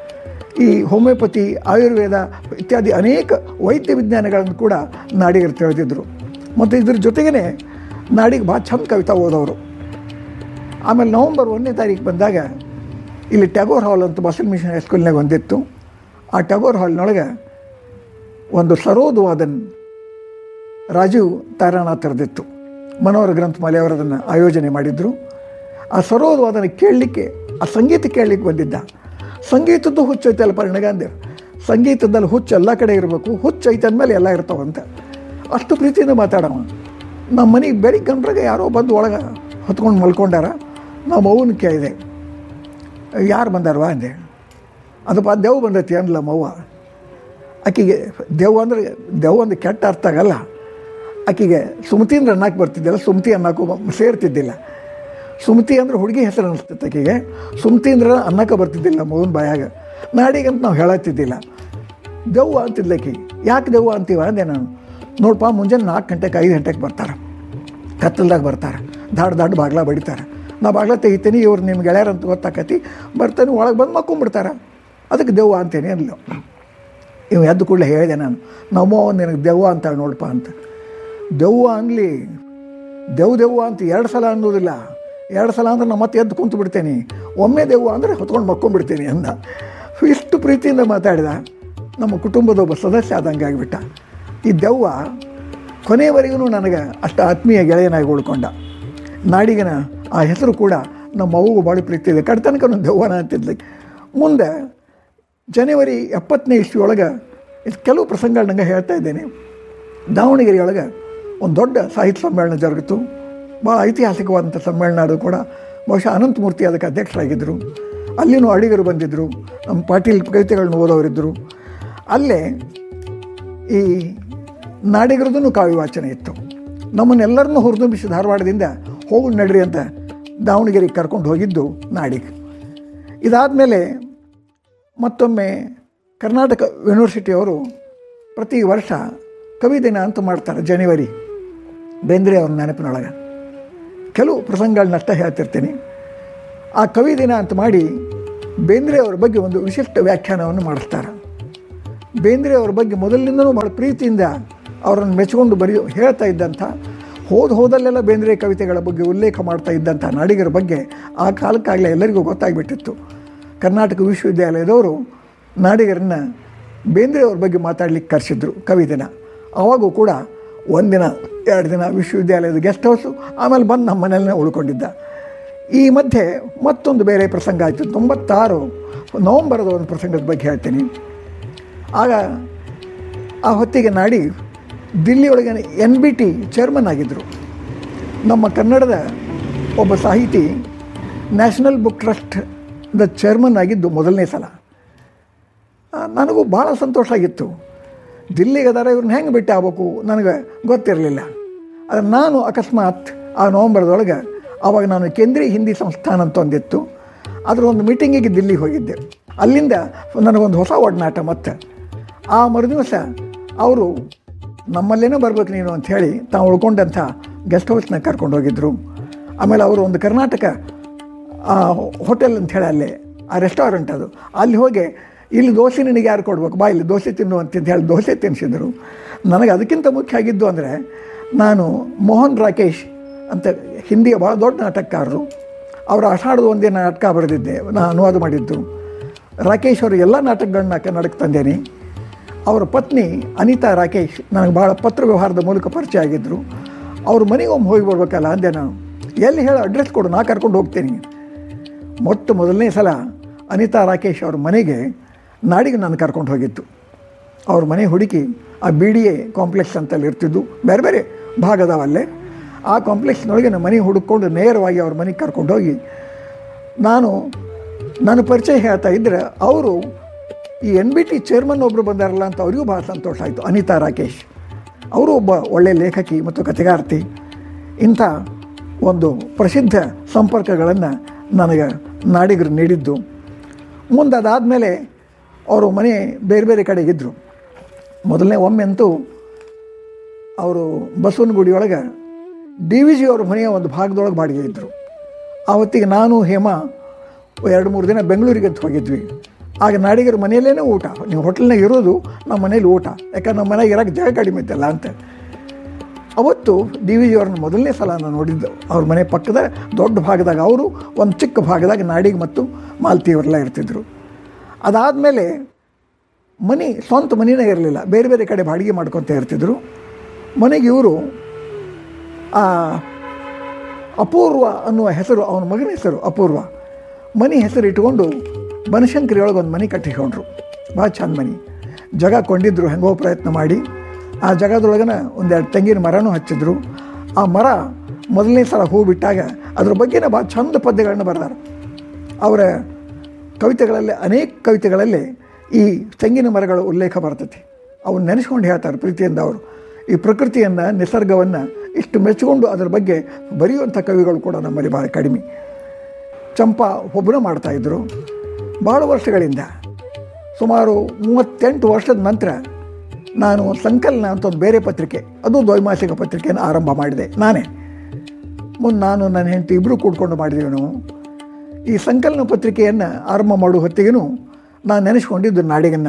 ಈ ಹೋಮಿಯೋಪತಿ, ಆಯುರ್ವೇದ ಇತ್ಯಾದಿ ಅನೇಕ ವೈದ್ಯ ವಿಜ್ಞಾನಗಳನ್ನು ಕೂಡ ನಾಡಿಗರು ತಿಳಿದಿದ್ದರು. ಮತ್ತು ಇದ್ರ ಜೊತೆಗೇ ನಾಡಿಗೆ ಭಾಳ ಚಂದ ಕವಿತಾ ಓದೋರು. ಆಮೇಲೆ ನವಂಬರ್ ಒಂದನೇ ತಾರೀಕು ಬಂದಾಗ ಇಲ್ಲಿ ಟ್ಯಾಗೋರ್ ಹಾಲ್ ಅಂತ ಬಸವ ಮಿಷನ್ ಹೈಸ್ಕೂಲ್ನಾಗ ಒಂದಿತ್ತು. ಆ ಟ್ಯಾಗೋರ್ ಹಾಲ್ನೊಳಗೆ ಒಂದು ಸರೋದ್ವಾದನ್ ರಾಜೀವ್ ತಾರಾನಾಥರದಿತ್ತು. ಮನೋಹರ ಗ್ರಂಥಮಾಲೆ ಅವರು ಅದನ್ನು ಆಯೋಜನೆ ಮಾಡಿದರು. ಆ ಸರೋದ್ವಾದನ ಕೇಳಲಿಕ್ಕೆ, ಆ ಸಂಗೀತ ಕೇಳಲಿಕ್ಕೆ ಬಂದಿದ್ದ. ಸಂಗೀತದ್ದು ಹುಚ್ಚು ಐತೆ ಅಲ್ಪ ನನಗಂದೆ. ಸಂಗೀತದಲ್ಲಿ ಹುಚ್ಚು ಎಲ್ಲ ಕಡೆ ಇರಬೇಕು, ಹುಚ್ಚು ಐತೆ ಅಂದಮೇಲೆ ಎಲ್ಲ ಇರ್ತಾವಂತ ಅಷ್ಟು ಪ್ರೀತಿಯಿಂದ ಮಾತಾಡವ. ನಮ್ಮ ಮನೆಗೆ ಬೆಳಿಗ್ಗೆ ಗಂಟ್ರಾಗ ಯಾರೋ ಬಂದು ಒಳಗೆ ಹೊತ್ಕೊಂಡು ಮಲ್ಕೊಂಡಾರ. ನಾವು ಅವ್ವನ ಕೇಳಿದೆ, ಯಾರು ಬಂದಾರವಾ ಅಂದೆ. ಅದಪ್ಪ ದೆವ್ ಬಂದೈತಿ ಅಂದ್ಲ ಮವ್ವ. ಆಕೆಗೆ ದೆವ್ ಅಂದರೆ ದೆವ್ ಅಂದ್ರೆ ಕೆಟ್ಟ ಅರ್ಥ ಆಗಲ್ಲ. ಆಕೆಗೆ ಸುಮತೀಂದ್ರ ಅನ್ನಕ್ಕೆ ಬರ್ತಿದ್ದಿಲ್ಲ, ಸುಮತಿ ಅನ್ನಕ್ಕೂ ಸೇರ್ತಿದ್ದಿಲ್ಲ. ಸುಮತಿ ಅಂದ್ರೆ ಹುಡುಗಿ ಹೆಸರು ಅನಿಸ್ತಿತ್ತು ಆಕೆಗೆ. ಸುಮತೀಂದ್ರ ಅನ್ನಕ್ಕೆ ಬರ್ತಿದ್ದಿಲ್ಲ ಮಗನ ಬಾಯಾಗ. ನಾಡಿಗಂತ ನಾವು ಹೇಳತ್ತಿದ್ದಿಲ್ಲ. ದೆವ್ವ ಅಂತಿದ್ಲಕ್ಕಿ. ಯಾಕೆ ದೆವ್ವ ಅಂತೀವ ಅಂದೆ ನಾನು. ನೋಡಪ್ಪ, ಮುಂಜಾನೆ ನಾಲ್ಕು ಗಂಟೆಗೆ ಐದು ಗಂಟೆಗೆ ಬರ್ತಾರೆ, ಕತ್ತಲ್ದಾಗ ಬರ್ತಾರೆ, ದಾಡ್ ದಾಡ್ ಬಾಗ್ಲ ಬಡಿತಾರೆ. ನಾ ಬಾಗ್ಲ ತೆಗಿತೀನಿ, ಇವ್ರು ನಿಮ್ಮ ಗೆಳೆಯರಂತ ಗೊತ್ತಾಕತಿ, ಬರ್ತಾನೆ ಒಳಗೆ ಬಂದು ಮಕ್ಕೊಂಬಿಡ್ತಾರೆ. ಅದಕ್ಕೆ ದೆವ್ವ ಅಂತೇನೆ ಅಲ್ಲ. ಇವು ಎದ್ದು ಕೂಡಲೇ ಹೇಳಿದೆ ನಾನು, ನಮ್ಮೋ ನಿನಗೆ ದೆವ್ವ ಅಂತ ನೋಡಪ್ಪ ಅಂತ. ದೆವ್ವ ಅನ್ನಲಿ, ದೆವ್ ದೆವ್ವ ಅಂತ ಎರಡು ಸಲ ಅನ್ನೋದಿಲ್ಲ. ಎರಡು ಸಲ ಅಂದ್ರೆ ನಾನು ಮತ್ತೆ ಎದ್ದು ಕುಂತು ಬಿಡ್ತೇನೆ, ಒಮ್ಮೆ ದೆವ್ವ ಅಂದರೆ ಹೊತ್ಕೊಂಡು ಮಕ್ಕೊಂಡ್ಬಿಡ್ತೀನಿ ಅಂದ. ಇಷ್ಟು ಪ್ರೀತಿಯಿಂದ ಮಾತಾಡಿದ. ನಮ್ಮ ಕುಟುಂಬದ ಒಬ್ಬ ಸದಸ್ಯ ಆದಂಗೆ ಆಗಿಬಿಟ್ಟ. ಈ ದೆವ್ವ ಕೊನೆಯವರೆಗೂ ನನಗೆ ಅಷ್ಟು ಆತ್ಮೀಯ ಗೆಳೆಯನಾಗಿ ಉಳ್ಕೊಂಡ. ನಾಡಿಗನ ಆ ಹೆಸರು ಕೂಡ ನಮ್ಮ ಅವ್ವಗೂ ಭಾಳ ಪ್ರೀತಿ ಇದೆ. ಕಡ್ತನಕ ದೆವ್ವನ ಅಂತಿದ್ಲಿ. ಮುಂದೆ ಜನವರಿ ಎಪ್ಪತ್ತನೇ ಇಸ್ವಿಯೊಳಗೆ ಇದು ಕೆಲವು ಪ್ರಸಂಗಗಳು ನಂಗೆ ಹೇಳ್ತಾ ಇದ್ದೇನೆ. ದಾವಣಗೆರೆಯೊಳಗೆ ಒಂದು ದೊಡ್ಡ ಸಾಹಿತ್ಯ ಸಮ್ಮೇಳನ ಜರುಗಿತು. ಭಾಳ ಐತಿಹಾಸಿಕವಾದಂಥ ಸಮ್ಮೇಳನ. ಅದು ಕೂಡ ಬಹುಶಃ ಅನಂತಮೂರ್ತಿ ಅದಕ್ಕೆ ಅಧ್ಯಕ್ಷರಾಗಿದ್ದರು. ಅಲ್ಲಿನೂ ಅಡಿಗರು ಬಂದಿದ್ದರು, ನಮ್ಮ ಪಾಟೀಲ್ ಕವಿತೆಗಳನ್ನ ಓದೋರಿದ್ದರು. ಅಲ್ಲೇ ಈ ನಾಡಿಗರದೂ ಕಾವ್ಯ ವಾಚನ ಇತ್ತು. ನಮ್ಮನ್ನೆಲ್ಲರನ್ನೂ ಹುರಿದುಂಬಿಸಿ ಧಾರವಾಡದಿಂದ ಹೋಗು ನಡ್ರಿ ಅಂತ ದಾವಣಗೆರೆಗೆ ಕರ್ಕೊಂಡು ಹೋಗಿದ್ದು ನಾಡಿಗ. ಇದಾದಮೇಲೆ ಮತ್ತೊಮ್ಮೆ ಕರ್ನಾಟಕ ಯೂನಿವರ್ಸಿಟಿಯವರು ಪ್ರತಿ ವರ್ಷ ಕವಿ ದಿನ ಅಂತ ಮಾಡ್ತಾರೆ ಜನವರಿ, ಬೇಂದ್ರೆ ಅವ್ರ ನೆನಪಿನೊಳಗೆ. ಕೆಲವು ಪ್ರಸಂಗಗಳನ್ನಷ್ಟೇ ಹೇಳ್ತಿರ್ತೀನಿ. ಆ ಕವಿ ದಿನ ಅಂತ ಮಾಡಿ ಬೇಂದ್ರೆ ಅವ್ರ ಬಗ್ಗೆ ಒಂದು ವಿಶಿಷ್ಟ ವ್ಯಾಖ್ಯಾನವನ್ನು ಮಾಡಿಸ್ತಾರೆ. ಬೇಂದ್ರೆ ಅವ್ರ ಬಗ್ಗೆ ಮೊದಲಿನಿಂದನೂ ಭಾಳ ಪ್ರೀತಿಯಿಂದ ಅವರನ್ನು ಮೆಚ್ಚಿಕೊಂಡು ಬರೆಯೋ ಹೇಳ್ತಾ ಇದ್ದಂಥ, ಹೋದ ಹೋದಲ್ಲೆಲ್ಲ ಬೇಂದ್ರೆ ಕವಿತೆಗಳ ಬಗ್ಗೆ ಉಲ್ಲೇಖ ಮಾಡ್ತಾ ಇದ್ದಂಥ ನಾಡಿಗರ ಬಗ್ಗೆ ಆ ಕಾಲಕ್ಕಾಗಲೇ ಎಲ್ಲರಿಗೂ ಗೊತ್ತಾಗಿಬಿಟ್ಟಿತ್ತು. ಕರ್ನಾಟಕ ವಿಶ್ವವಿದ್ಯಾಲಯದವರು ನಾಡಿಗರನ್ನು ಬೇಂದ್ರೆ ಅವ್ರ ಬಗ್ಗೆ ಮಾತಾಡ್ಲಿಕ್ಕೆ ಕರೆಸಿದ್ರು ಕವಿ ದಿನ. ಆವಾಗೂ ಕೂಡ ಒಂದಿನ ಎರಡು ದಿನ ವಿಶ್ವವಿದ್ಯಾಲಯದ ಗೆಸ್ಟ್ ಹೌಸು, ಆಮೇಲೆ ಬಂದು ನಮ್ಮ ಮನೆಯಲ್ಲೇ ಉಳ್ಕೊಂಡಿದ್ದ. ಈ ಮಧ್ಯೆ ಮತ್ತೊಂದು ಬೇರೆ ಪ್ರಸಂಗ ಆಯಿತು. ತೊಂಬತ್ತಾರು ನವಂಬರದ ಒಂದು ಪ್ರಸಂಗದ ಬಗ್ಗೆ ಹೇಳ್ತೀನಿ. ಆಗ ಆ ಹೊತ್ತಿಗೆ ನಾಡಿ ದಿಲ್ಲಿಯೊಳಗೆ ಎನ್ ಬಿ ಟಿ ಚೇರ್ಮನ್ ಆಗಿದ್ದರು. ನಮ್ಮ ಕನ್ನಡದ ಒಬ್ಬ ಸಾಹಿತಿ ನ್ಯಾಷನಲ್ ಬುಕ್ ಟ್ರಸ್ಟ್ದ ಚೇರ್ಮನ್ ಆಗಿದ್ದು ಮೊದಲನೇ ಸಲ. ನನಗೂ ಭಾಳ ಸಂತೋಷ ಆಗಿತ್ತು. ದಿಲ್ಲಿಗೆ ಅದಾರ, ಇವ್ರನ್ನ ಹೆಂಗೆ ಭೇಟಿ ಆಗ್ಬೇಕು ನನಗೆ ಗೊತ್ತಿರಲಿಲ್ಲ. ಆದರೆ ನಾನು ಅಕಸ್ಮಾತ್ ಆ ನವಂಬರ್ದೊಳಗೆ ಆವಾಗ ನಾನು ಕೇಂದ್ರೀಯ ಹಿಂದಿ ಸಂಸ್ಥಾನ ಅಂತ ಒಂದಿತ್ತು, ಅದರ ಒಂದು ಮೀಟಿಂಗಿಗೆ ದಿಲ್ಲಿಗೆ ಹೋಗಿದ್ದೆ. ಅಲ್ಲಿಂದ ನನಗೊಂದು ಹೊಸ ಒಡನಾಟ. ಮತ್ತು ಆ ಮರುದಿವಸ ಅವರು ನಮ್ಮಲ್ಲೇನೋ ಬರ್ಬೇಕು ನೀನು ಅಂಥೇಳಿ ತಾವು ಉಳ್ಕೊಂಡಂಥ ಗೆಸ್ಟ್ ಹೌಸ್ನಾಗ ಕರ್ಕೊಂಡು ಹೋಗಿದ್ದರು. ಆಮೇಲೆ ಅವರು ಒಂದು ಕರ್ನಾಟಕ ಹೋಟೆಲ್ ಅಂಥೇಳಿ ಅಲ್ಲೇ ಆ ರೆಸ್ಟೋರೆಂಟ್ ಅದು, ಅಲ್ಲಿ ಹೋಗಿ ಇಲ್ಲಿ ದೋಸೆ ನಿನಗೆ ಯಾರು ಕೊಡ್ಬೇಕು, ಬಾ ಇಲ್ಲಿ ದೋಸೆ ತಿನ್ನು ಅಂತ ಹೇಳಿ ದೋಸೆ ತಿನ್ನಿಸಿದ್ರು. ನನಗೆ ಅದಕ್ಕಿಂತ ಮುಖ್ಯ ಆಗಿದ್ದು ಅಂದರೆ, ನಾನು ಮೋಹನ್ ರಾಕೇಶ್ ಅಂತ ಹಿಂದಿಯ ಭಾಳ ದೊಡ್ಡ ನಾಟಕಕಾರರು, ಅವರು ಆಷಾಢದ ಒಂದೇ ನಾಟಕ ಬರೆದಿದ್ದೆ, ನಾನು ಅನುವಾದ ಮಾಡಿದ್ದು. ರಾಕೇಶ್ ಅವರು ಎಲ್ಲ ನಾಟಕಗಳನ್ನ ಕನ್ನಡಕ್ಕೆ ತಂದೇನೆ. ಅವರ ಪತ್ನಿ ಅನಿತಾ ರಾಕೇಶ್ ನನಗೆ ಭಾಳ ಪತ್ರ ವ್ಯವಹಾರದ ಮೂಲಕ ಪರಿಚಯ ಆಗಿದ್ದರು. ಅವ್ರ ಮನೆಗೆ ಒಮ್ಮೆ ಹೋಗಿ ಬರ್ಬೇಕಲ್ಲ ಅಂದೆ ನಾನು. ಎಲ್ಲಿ ಹೇಳೋ ಅಡ್ರೆಸ್ ಕೊಡು, ನಾ ಕರ್ಕೊಂಡು ಹೋಗ್ತೀನಿ. ಮೊಟ್ಟ ಮೊದಲನೇ ಸಲ ಅನಿತಾ ರಾಕೇಶ್ ಅವ್ರ ಮನೆಗೆ ನಾಡಿಗೆ ನಾನು ಕರ್ಕೊಂಡು ಹೋಗಿತ್ತು. ಅವ್ರ ಮನೆ ಹುಡುಕಿ ಆ ಬಿ ಡಿ ಎ ಕಾಂಪ್ಲೆಕ್ಸ್ ಅಂತಲ್ಲಿ ಇರ್ತಿದ್ದು, ಬೇರೆ ಬೇರೆ ಭಾಗದವಲ್ಲೇ. ಆ ಕಾಂಪ್ಲೆಕ್ಸ್ನೊಳಗೆ ನಮ್ಮ ಮನೆ ಹುಡುಕೊಂಡು ನೇರವಾಗಿ ಅವ್ರ ಮನೆಗೆ ಕರ್ಕೊಂಡು ಹೋಗಿ ನಾನು ನನ್ನ ಪರಿಚಯ ಹೇಳ್ತಾ ಇದ್ದರೆ, ಅವರು ಈ ಎನ್ ಬಿ ಟಿ ಚೇರ್ಮನ್ ಒಬ್ಬರು ಬಂದಾರಲ್ಲ ಅಂತ ಅವರಿಗೂ ಭಾಳ ಸಂತೋಷ ಆಯಿತು. ಅನಿತಾ ರಾಕೇಶ್ ಅವರು ಒಬ್ಬ ಒಳ್ಳೆಯ ಲೇಖಕಿ ಮತ್ತು ಕಥೆಗಾರ್ತಿ. ಇಂಥ ಒಂದು ಪ್ರಸಿದ್ಧ ಸಂಪರ್ಕಗಳನ್ನು ನನಗೆ ನಾಡಿಗರು ನೀಡಿದ್ದು. ಮುಂದೆ ಅದಾದಮೇಲೆ ಅವರು ಮನೆ ಬೇರೆ ಬೇರೆ ಕಡೆಗಿದ್ದರು. ಮೊದಲನೇ ಒಮ್ಮೆ ಅಂತೂ ಅವರು ಬಸವನಗುಡಿಯೊಳಗೆ ಡಿ ವಿ ಜಿ ಅವ್ರ ಮನೆಯ ಒಂದು ಭಾಗದೊಳಗೆ ಬಾಡಿಗೆ ಇದ್ದರು. ಆ ಹೊತ್ತಿಗೆ ನಾನು ಹೇಮ ಎರಡು ಮೂರು ದಿನ ಬೆಂಗಳೂರಿಗೆ ಅಂತ ಹೋಗಿದ್ವಿ. ಆಗ ನಾಡಿಗರ ಮನೆಯಲ್ಲೇ ಊಟ, ನೀವು ಹೋಟೆಲ್ನಾಗ ಇರೋದು ನಮ್ಮ ಮನೇಲಿ ಊಟ, ಯಾಕಂದ್ರೆ ನಮ್ಮ ಮನೆಗೆ ಇರೋಕ್ಕೆ ಜಾಗ ಕಡಿಮೆ ಇತ್ತಲ್ಲ ಅಂತ. ಅವತ್ತು ಡಿ ವಿ ಜಿ ಅವ್ರನ್ನ ಮೊದಲನೇ ಸಲ ನಾನು ನೋಡಿದ್ದು. ಅವ್ರ ಮನೆ ಪಕ್ಕದ ದೊಡ್ಡ ಭಾಗದಾಗ, ಅವರು ಒಂದು ಚಿಕ್ಕ ಭಾಗದಾಗ ನಾಡಿಗೆ ಮತ್ತು ಮಾಲ್ತಿಯವರೆಲ್ಲ ಇರ್ತಿದ್ರು. ಅದಾದಮೇಲೆ ಮನೆ ಸ್ವಂತ ಮನೆಯೇ ಇರಲಿಲ್ಲ, ಬೇರೆ ಬೇರೆ ಕಡೆ ಬಾಡಿಗೆ ಮಾಡ್ಕೊತ ಇರ್ತಿದ್ರು. ಮನೆಗೆ ಇವರು ಆ ಅಪೂರ್ವ ಅನ್ನುವ ಹೆಸರು, ಅವನ ಮಗನ ಹೆಸರು ಅಪೂರ್ವ, ಮನೆ ಹೆಸರು ಇಟ್ಕೊಂಡು ಬನಶಂಕರಿಯೊಳಗೆ ಒಂದು ಮನೆ ಕಟ್ಟಿಕೊಂಡ್ರು. ಭಾಳ ಚಂದ ಮನೆ, ಜಾಗ ಕೊಂಡಿದ್ರು ಹೆಂಗೋ ಪ್ರಯತ್ನ ಮಾಡಿ. ಆ ಜಾಗದೊಳಗನ ಒಂದೆರಡು ತೆಂಗಿನ ಮರನೂ ಹಚ್ಚಿದ್ರು. ಆ ಮರ ಮೊದಲನೇ ಸಲ ಹೂ ಬಿಟ್ಟಾಗ ಅದ್ರ ಬಗ್ಗೆನೇ ಭಾಳ ಚಂದ ಪದ್ಯಗಳನ್ನ ಬರೆದಾರೆ. ಅವರ ಕವಿತೆಗಳಲ್ಲಿ, ಅನೇಕ ಕವಿತೆಗಳಲ್ಲಿ ಈ ತೆಂಗಿನ ಮರಗಳ ಉಲ್ಲೇಖ ಬರ್ತೈತಿ. ಅವನ್ನ ನೆನೆಸ್ಕೊಂಡು ಹೇಳ್ತಾರೆ ಪ್ರೀತಿಯಿಂದ. ಅವರು ಈ ಪ್ರಕೃತಿಯನ್ನು, ನಿಸರ್ಗವನ್ನು ಇಷ್ಟು ಮೆಚ್ಚಿಕೊಂಡು ಅದರ ಬಗ್ಗೆ ಬರೆಯುವಂಥ ಕವಿಗಳು ಕೂಡ ನಮ್ಮಲ್ಲಿ ಭಾಳ ಕಡಿಮೆ. ಚಂಪಾ ಒಬ್ಬನ ಮಾಡ್ತಾಯಿದ್ರು ಭಾಳ ವರ್ಷಗಳಿಂದ. ಸುಮಾರು ಮೂವತ್ತೆಂಟು ವರ್ಷದ ನಂತರ ನಾನು ಸಂಕಲನ ಅಂತ ಒಂದು ಬೇರೆ ಪತ್ರಿಕೆ, ಅದು ದ್ವೈಮಾಸಿಕ ಪತ್ರಿಕೆಯನ್ನು ಆರಂಭ ಮಾಡಿದೆ ನಾನೇ. ಮುಂದೆ ನಾನು ನನ್ನ ಹೆಂಡತಿ ಇಬ್ಬರು ಕೂಡ್ಕೊಂಡು ಮಾಡಿದೆವು ನಾವು. ಈ ಸಂಕಲನ ಪತ್ರಿಕೆಯನ್ನು ಆರಂಭ ಮಾಡುವ ಹೊತ್ತಿಗೂ ನಾನು ನೆನೆಸ್ಕೊಂಡಿದ್ದು ನಾಡಿಗನ್ನು.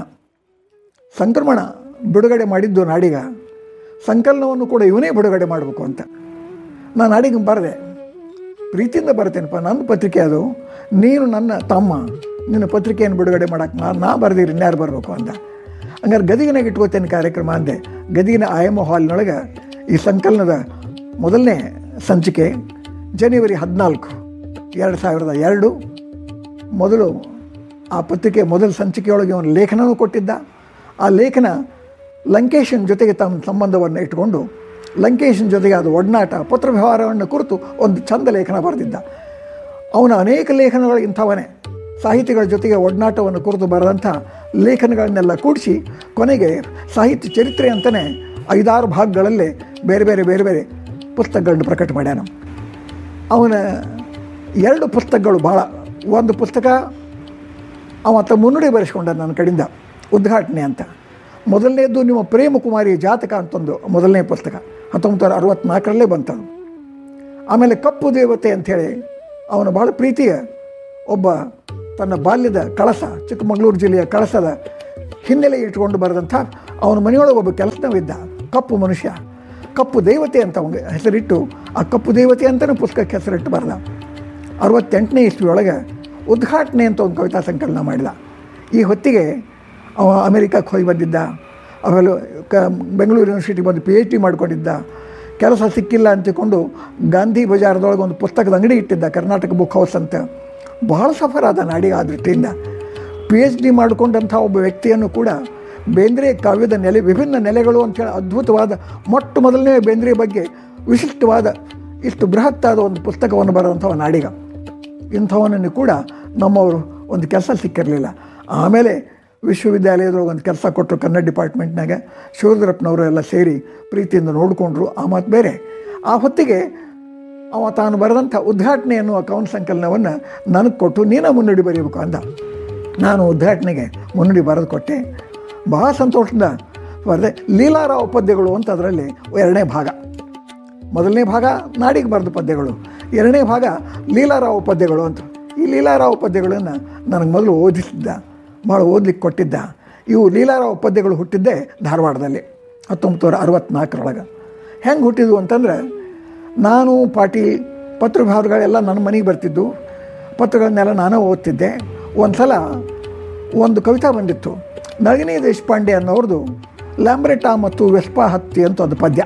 ಸಂಕ್ರಮಣ ಬಿಡುಗಡೆ ಮಾಡಿದ್ದು ನಾಡಿಗ, ಸಂಕಲನವನ್ನು ಕೂಡ ಇವನೇ ಬಿಡುಗಡೆ ಮಾಡಬೇಕು ಅಂತ ನಾನು ನಾಡಿಗೆ ಬರೆದೆ. ಪ್ರೀತಿಯಿಂದ ಬರ್ತೇನಪ್ಪ, ನನ್ನ ಪತ್ರಿಕೆ ಅದು, ನೀನು ನನ್ನ ತಮ್ಮ, ನಿನ್ನ ಪತ್ರಿಕೆಯನ್ನು ಬಿಡುಗಡೆ ಮಾಡೋಕ್ಕೆ ನಾನು ನಾ ಬರೆದಿರಿ ಇನ್ಯಾರು ಬರಬೇಕು ಅಂತ. ಹಂಗಾರೆ ಗದಿಗಿನಾಗ ಇಟ್ಕೋತೇನೆ ಕಾರ್ಯಕ್ರಮ ಅಂದೆ. ಗದಿಗಿನ ಆಯಮ ಹಾಲ್ನೊಳಗೆ ಈ ಸಂಕಲನದ ಮೊದಲನೇ ಸಂಚಿಕೆ ಜನವರಿ ಹದಿನಾಲ್ಕು ಎರಡು ಸಾವಿರದ ಎರಡು ಮೊದಲು ಆ ಪತ್ರಿಕೆ ಮೊದಲ ಸಂಚಿಕೆಯೊಳಗೆ ಅವನು ಲೇಖನವೂ ಕೊಟ್ಟಿದ್ದ. ಆ ಲೇಖನ ಲಂಕೇಶನ್ ಜೊತೆಗೆ ತಮ್ಮ ಸಂಬಂಧವನ್ನು ಇಟ್ಟುಕೊಂಡು ಲಂಕೇಶನ್ ಜೊತೆಗೆ ಅದು ಒಡನಾಟ ಪತ್ರ ವ್ಯವಹಾರವನ್ನು ಕುರಿತು ಒಂದು ಚಂದ ಲೇಖನ ಬರೆದಿದ್ದ. ಅವನ ಅನೇಕ ಲೇಖನಗಳು ಇಂಥವನೇ, ಸಾಹಿತಿಗಳ ಜೊತೆಗೆ ಒಡನಾಟವನ್ನು ಕುರಿತು ಬರೆದಂಥ ಲೇಖನಗಳನ್ನೆಲ್ಲ ಕೂಡಿಸಿ ಕೊನೆಗೆ ಸಾಹಿತ್ಯ ಚರಿತ್ರೆ ಅಂತಲೇ ಐದಾರು ಭಾಗಗಳಲ್ಲೇ ಬೇರೆ ಬೇರೆ ಬೇರೆ ಬೇರೆ ಪುಸ್ತಕಗಳನ್ನು ಪ್ರಕಟ ಮಾಡ್ಯಾನ. ಅವನ ಎರಡು ಪುಸ್ತಕಗಳು ಭಾಳ, ಒಂದು ಪುಸ್ತಕ ಅವತ್ತ ಮುನ್ನುಡಿ ಬರೆಸ್ಕೊಂಡ ನನ್ನ ಕಡೆಯಿಂದ, ಉದ್ಘಾಟನೆ ಅಂತ. ಮೊದಲನೇದು ನಿಮ್ಮ ಪ್ರೇಮಕುಮಾರಿ ಜಾತಕ ಅಂತಂದು ಮೊದಲನೇ ಪುಸ್ತಕ ಹತ್ತೊಂಬತ್ತು ನೂರ ಅರವತ್ತ್ನಾಲ್ಕರಲ್ಲೇ ಬಂತದು. ಆಮೇಲೆ ಕಪ್ಪು ದೇವತೆ ಅಂಥೇಳಿ ಅವನ ಭಾಳ ಪ್ರೀತಿಯ ಒಬ್ಬ ತನ್ನ ಬಾಲ್ಯದ ಕಳಸ, ಚಿಕ್ಕಮಗಳೂರು ಜಿಲ್ಲೆಯ ಕಳಸದ ಹಿನ್ನೆಲೆ ಇಟ್ಕೊಂಡು ಬರೆದಂಥ ಅವನ ಮನೆಯೊಳಗೆ ಒಬ್ಬ ಕೆಲಸನವಿದ್ದ, ಕಪ್ಪು ಮನುಷ್ಯ, ಕಪ್ಪು ದೇವತೆ ಅಂತ ಅವನಿಗೆ ಹೆಸರಿಟ್ಟು ಆ ಕಪ್ಪು ದೇವತೆ ಅಂತಲೇ ಪುಸ್ತಕಕ್ಕೆ ಹೆಸರಿಟ್ಟು ಬರೆದ. ಅರವತ್ತೆಂಟನೇ ಇಸ್ವಿಯೊಳಗೆ ಉದ್ಘಾಟನೆ ಅಂತ ಒಂದು ಕವಿತಾ ಸಂಕಲನ ಮಾಡಿದ. ಈ ಹೊತ್ತಿಗೆ ಅವ ಅಮೇರಿಕಕ್ಕೆ ಹೋಗಿ ಬಂದಿದ್ದ. ಆಮೇಲೆ ಕ ಬೆಂಗಳೂರು ಯೂನಿವರ್ಸಿಟಿ ಬಂದು ಪಿ ಎಚ್ ಡಿ ಮಾಡ್ಕೊಂಡಿದ್ದ. ಕೆಲಸ ಸಿಕ್ಕಿಲ್ಲ ಅಂತಿಕೊಂಡು ಗಾಂಧಿ ಬಜಾರದೊಳಗೆ ಒಂದು ಪುಸ್ತಕದ ಅಂಗಡಿ ಇಟ್ಟಿದ್ದ, ಕರ್ನಾಟಕ ಬುಕ್ ಹೌಸ್ ಅಂತ. ಬಹಳ ಸಫರ್ ಆದ ನಾಡಿಗೆ ಆ ದೃಷ್ಟಿಯಿಂದ. ಪಿ ಎಚ್ ಡಿ ಮಾಡಿಕೊಂಡಂಥ ಒಬ್ಬ ವ್ಯಕ್ತಿಯನ್ನು ಕೂಡ ಬೇಂದ್ರೆ ಕಾವ್ಯದ ನೆಲೆ, ವಿಭಿನ್ನ ನೆಲೆಗಳು ಅಂಥೇಳಿ ಅದ್ಭುತವಾದ ಮೊಟ್ಟ ಮೊದಲನೇ ಬೇಂದ್ರೆ ಬಗ್ಗೆ ವಿಶಿಷ್ಟವಾದ ಇಷ್ಟು ಬೃಹತ್ತಾದ ಒಂದು ಪುಸ್ತಕವನ್ನು ಬರೆದಂಥವ ನಾಡಿಗ. ಇಂಥವನನ್ನು ಕೂಡ ನಮ್ಮವರು ಒಂದು ಕೆಲಸ ಸಿಕ್ಕಿರಲಿಲ್ಲ. ಆಮೇಲೆ ವಿಶ್ವವಿದ್ಯಾಲಯದೊಳಗೆ ಒಂದು ಕೆಲಸ ಕೊಟ್ಟರು ಕನ್ನಡ ಡಿಪಾರ್ಟ್ಮೆಂಟ್ನಾಗ. ಶಿವರುದ್ರಪ್ಪನವರು ಎಲ್ಲ ಸೇರಿ ಪ್ರೀತಿಯಿಂದ ನೋಡಿಕೊಂಡ್ರು, ಆ ಮಾತು ಬೇರೆ. ಆ ಹೊತ್ತಿಗೆ ಅವ ತಾನು ಬರೆದಂಥ ಉದ್ಘಾಟನೆ ಎನ್ನುವ ಕವನ ಸಂಕಲನವನ್ನು ನನಗೆ ಕೊಟ್ಟು ನೀನು ಮುನ್ನುಡಿ ಬರೀಬೇಕು ಅಂದ. ನಾನು ಉದ್ಘಾಟನೆಗೆ ಮುನ್ನುಡಿ ಬರೆದು ಕೊಟ್ಟೆ. ಬಹಳ ಸಂತೋಷದಿಂದ ಬರೆದೆ. ಲೀಲಾರಾವ್ ಪದ್ಯಗಳು ಅಂತ ಅದರಲ್ಲಿ ಎರಡನೇ ಭಾಗ. ಮೊದಲನೇ ಭಾಗ ನಾಡಿಗೆ ಬರೆದ ಪದ್ಯಗಳು, ಎರಡನೇ ಭಾಗ ಲೀಲಾರಾವ್ ಪದ್ಯಗಳು ಅಂತ. ಈ ಲೀಲಾರಾವ್ ಪದ್ಯಗಳನ್ನು ನನಗೆ ಮೊದಲು ಓದಿಸಿದ್ದ, ಭಾಳ ಓದ್ಲಿಕ್ಕೆ ಕೊಟ್ಟಿದ್ದ. ಇವು ಲೀಲಾರಾವ್ ಪದ್ಯಗಳು ಹುಟ್ಟಿದ್ದೇ ಧಾರವಾಡದಲ್ಲಿ ಹತ್ತೊಂಬತ್ತು ನೂರ ಅರವತ್ತ್ನಾಲ್ಕರೊಳಗೆ. ಹೆಂಗೆ ಹುಟ್ಟಿದ್ವು ಅಂತಂದ್ರೆ, ನಾನು ಪಾಟೀಲ್ ಪತ್ರವ್ಯವಹಾರಗಳೆಲ್ಲ ನನ್ನ ಮನೆಗೆ ಬರ್ತಿದ್ದು, ಪತ್ರಗಳನ್ನೆಲ್ಲ ನಾನೇ ಓದ್ತಿದ್ದೆ. ಒಂದು ಸಲ ಒಂದು ಕವಿತಾ ಬಂದಿತ್ತು, ನಳಿನಿ ದೇಶಪಾಂಡೆ ಅನ್ನೋರ್ದು ಲ್ಯಾಂಬ್ರೆಟಾ ಮತ್ತು ವೆಸ್ಪಾ ಹತ್ತಿ ಅಂತ ಒಂದು ಪದ್ಯ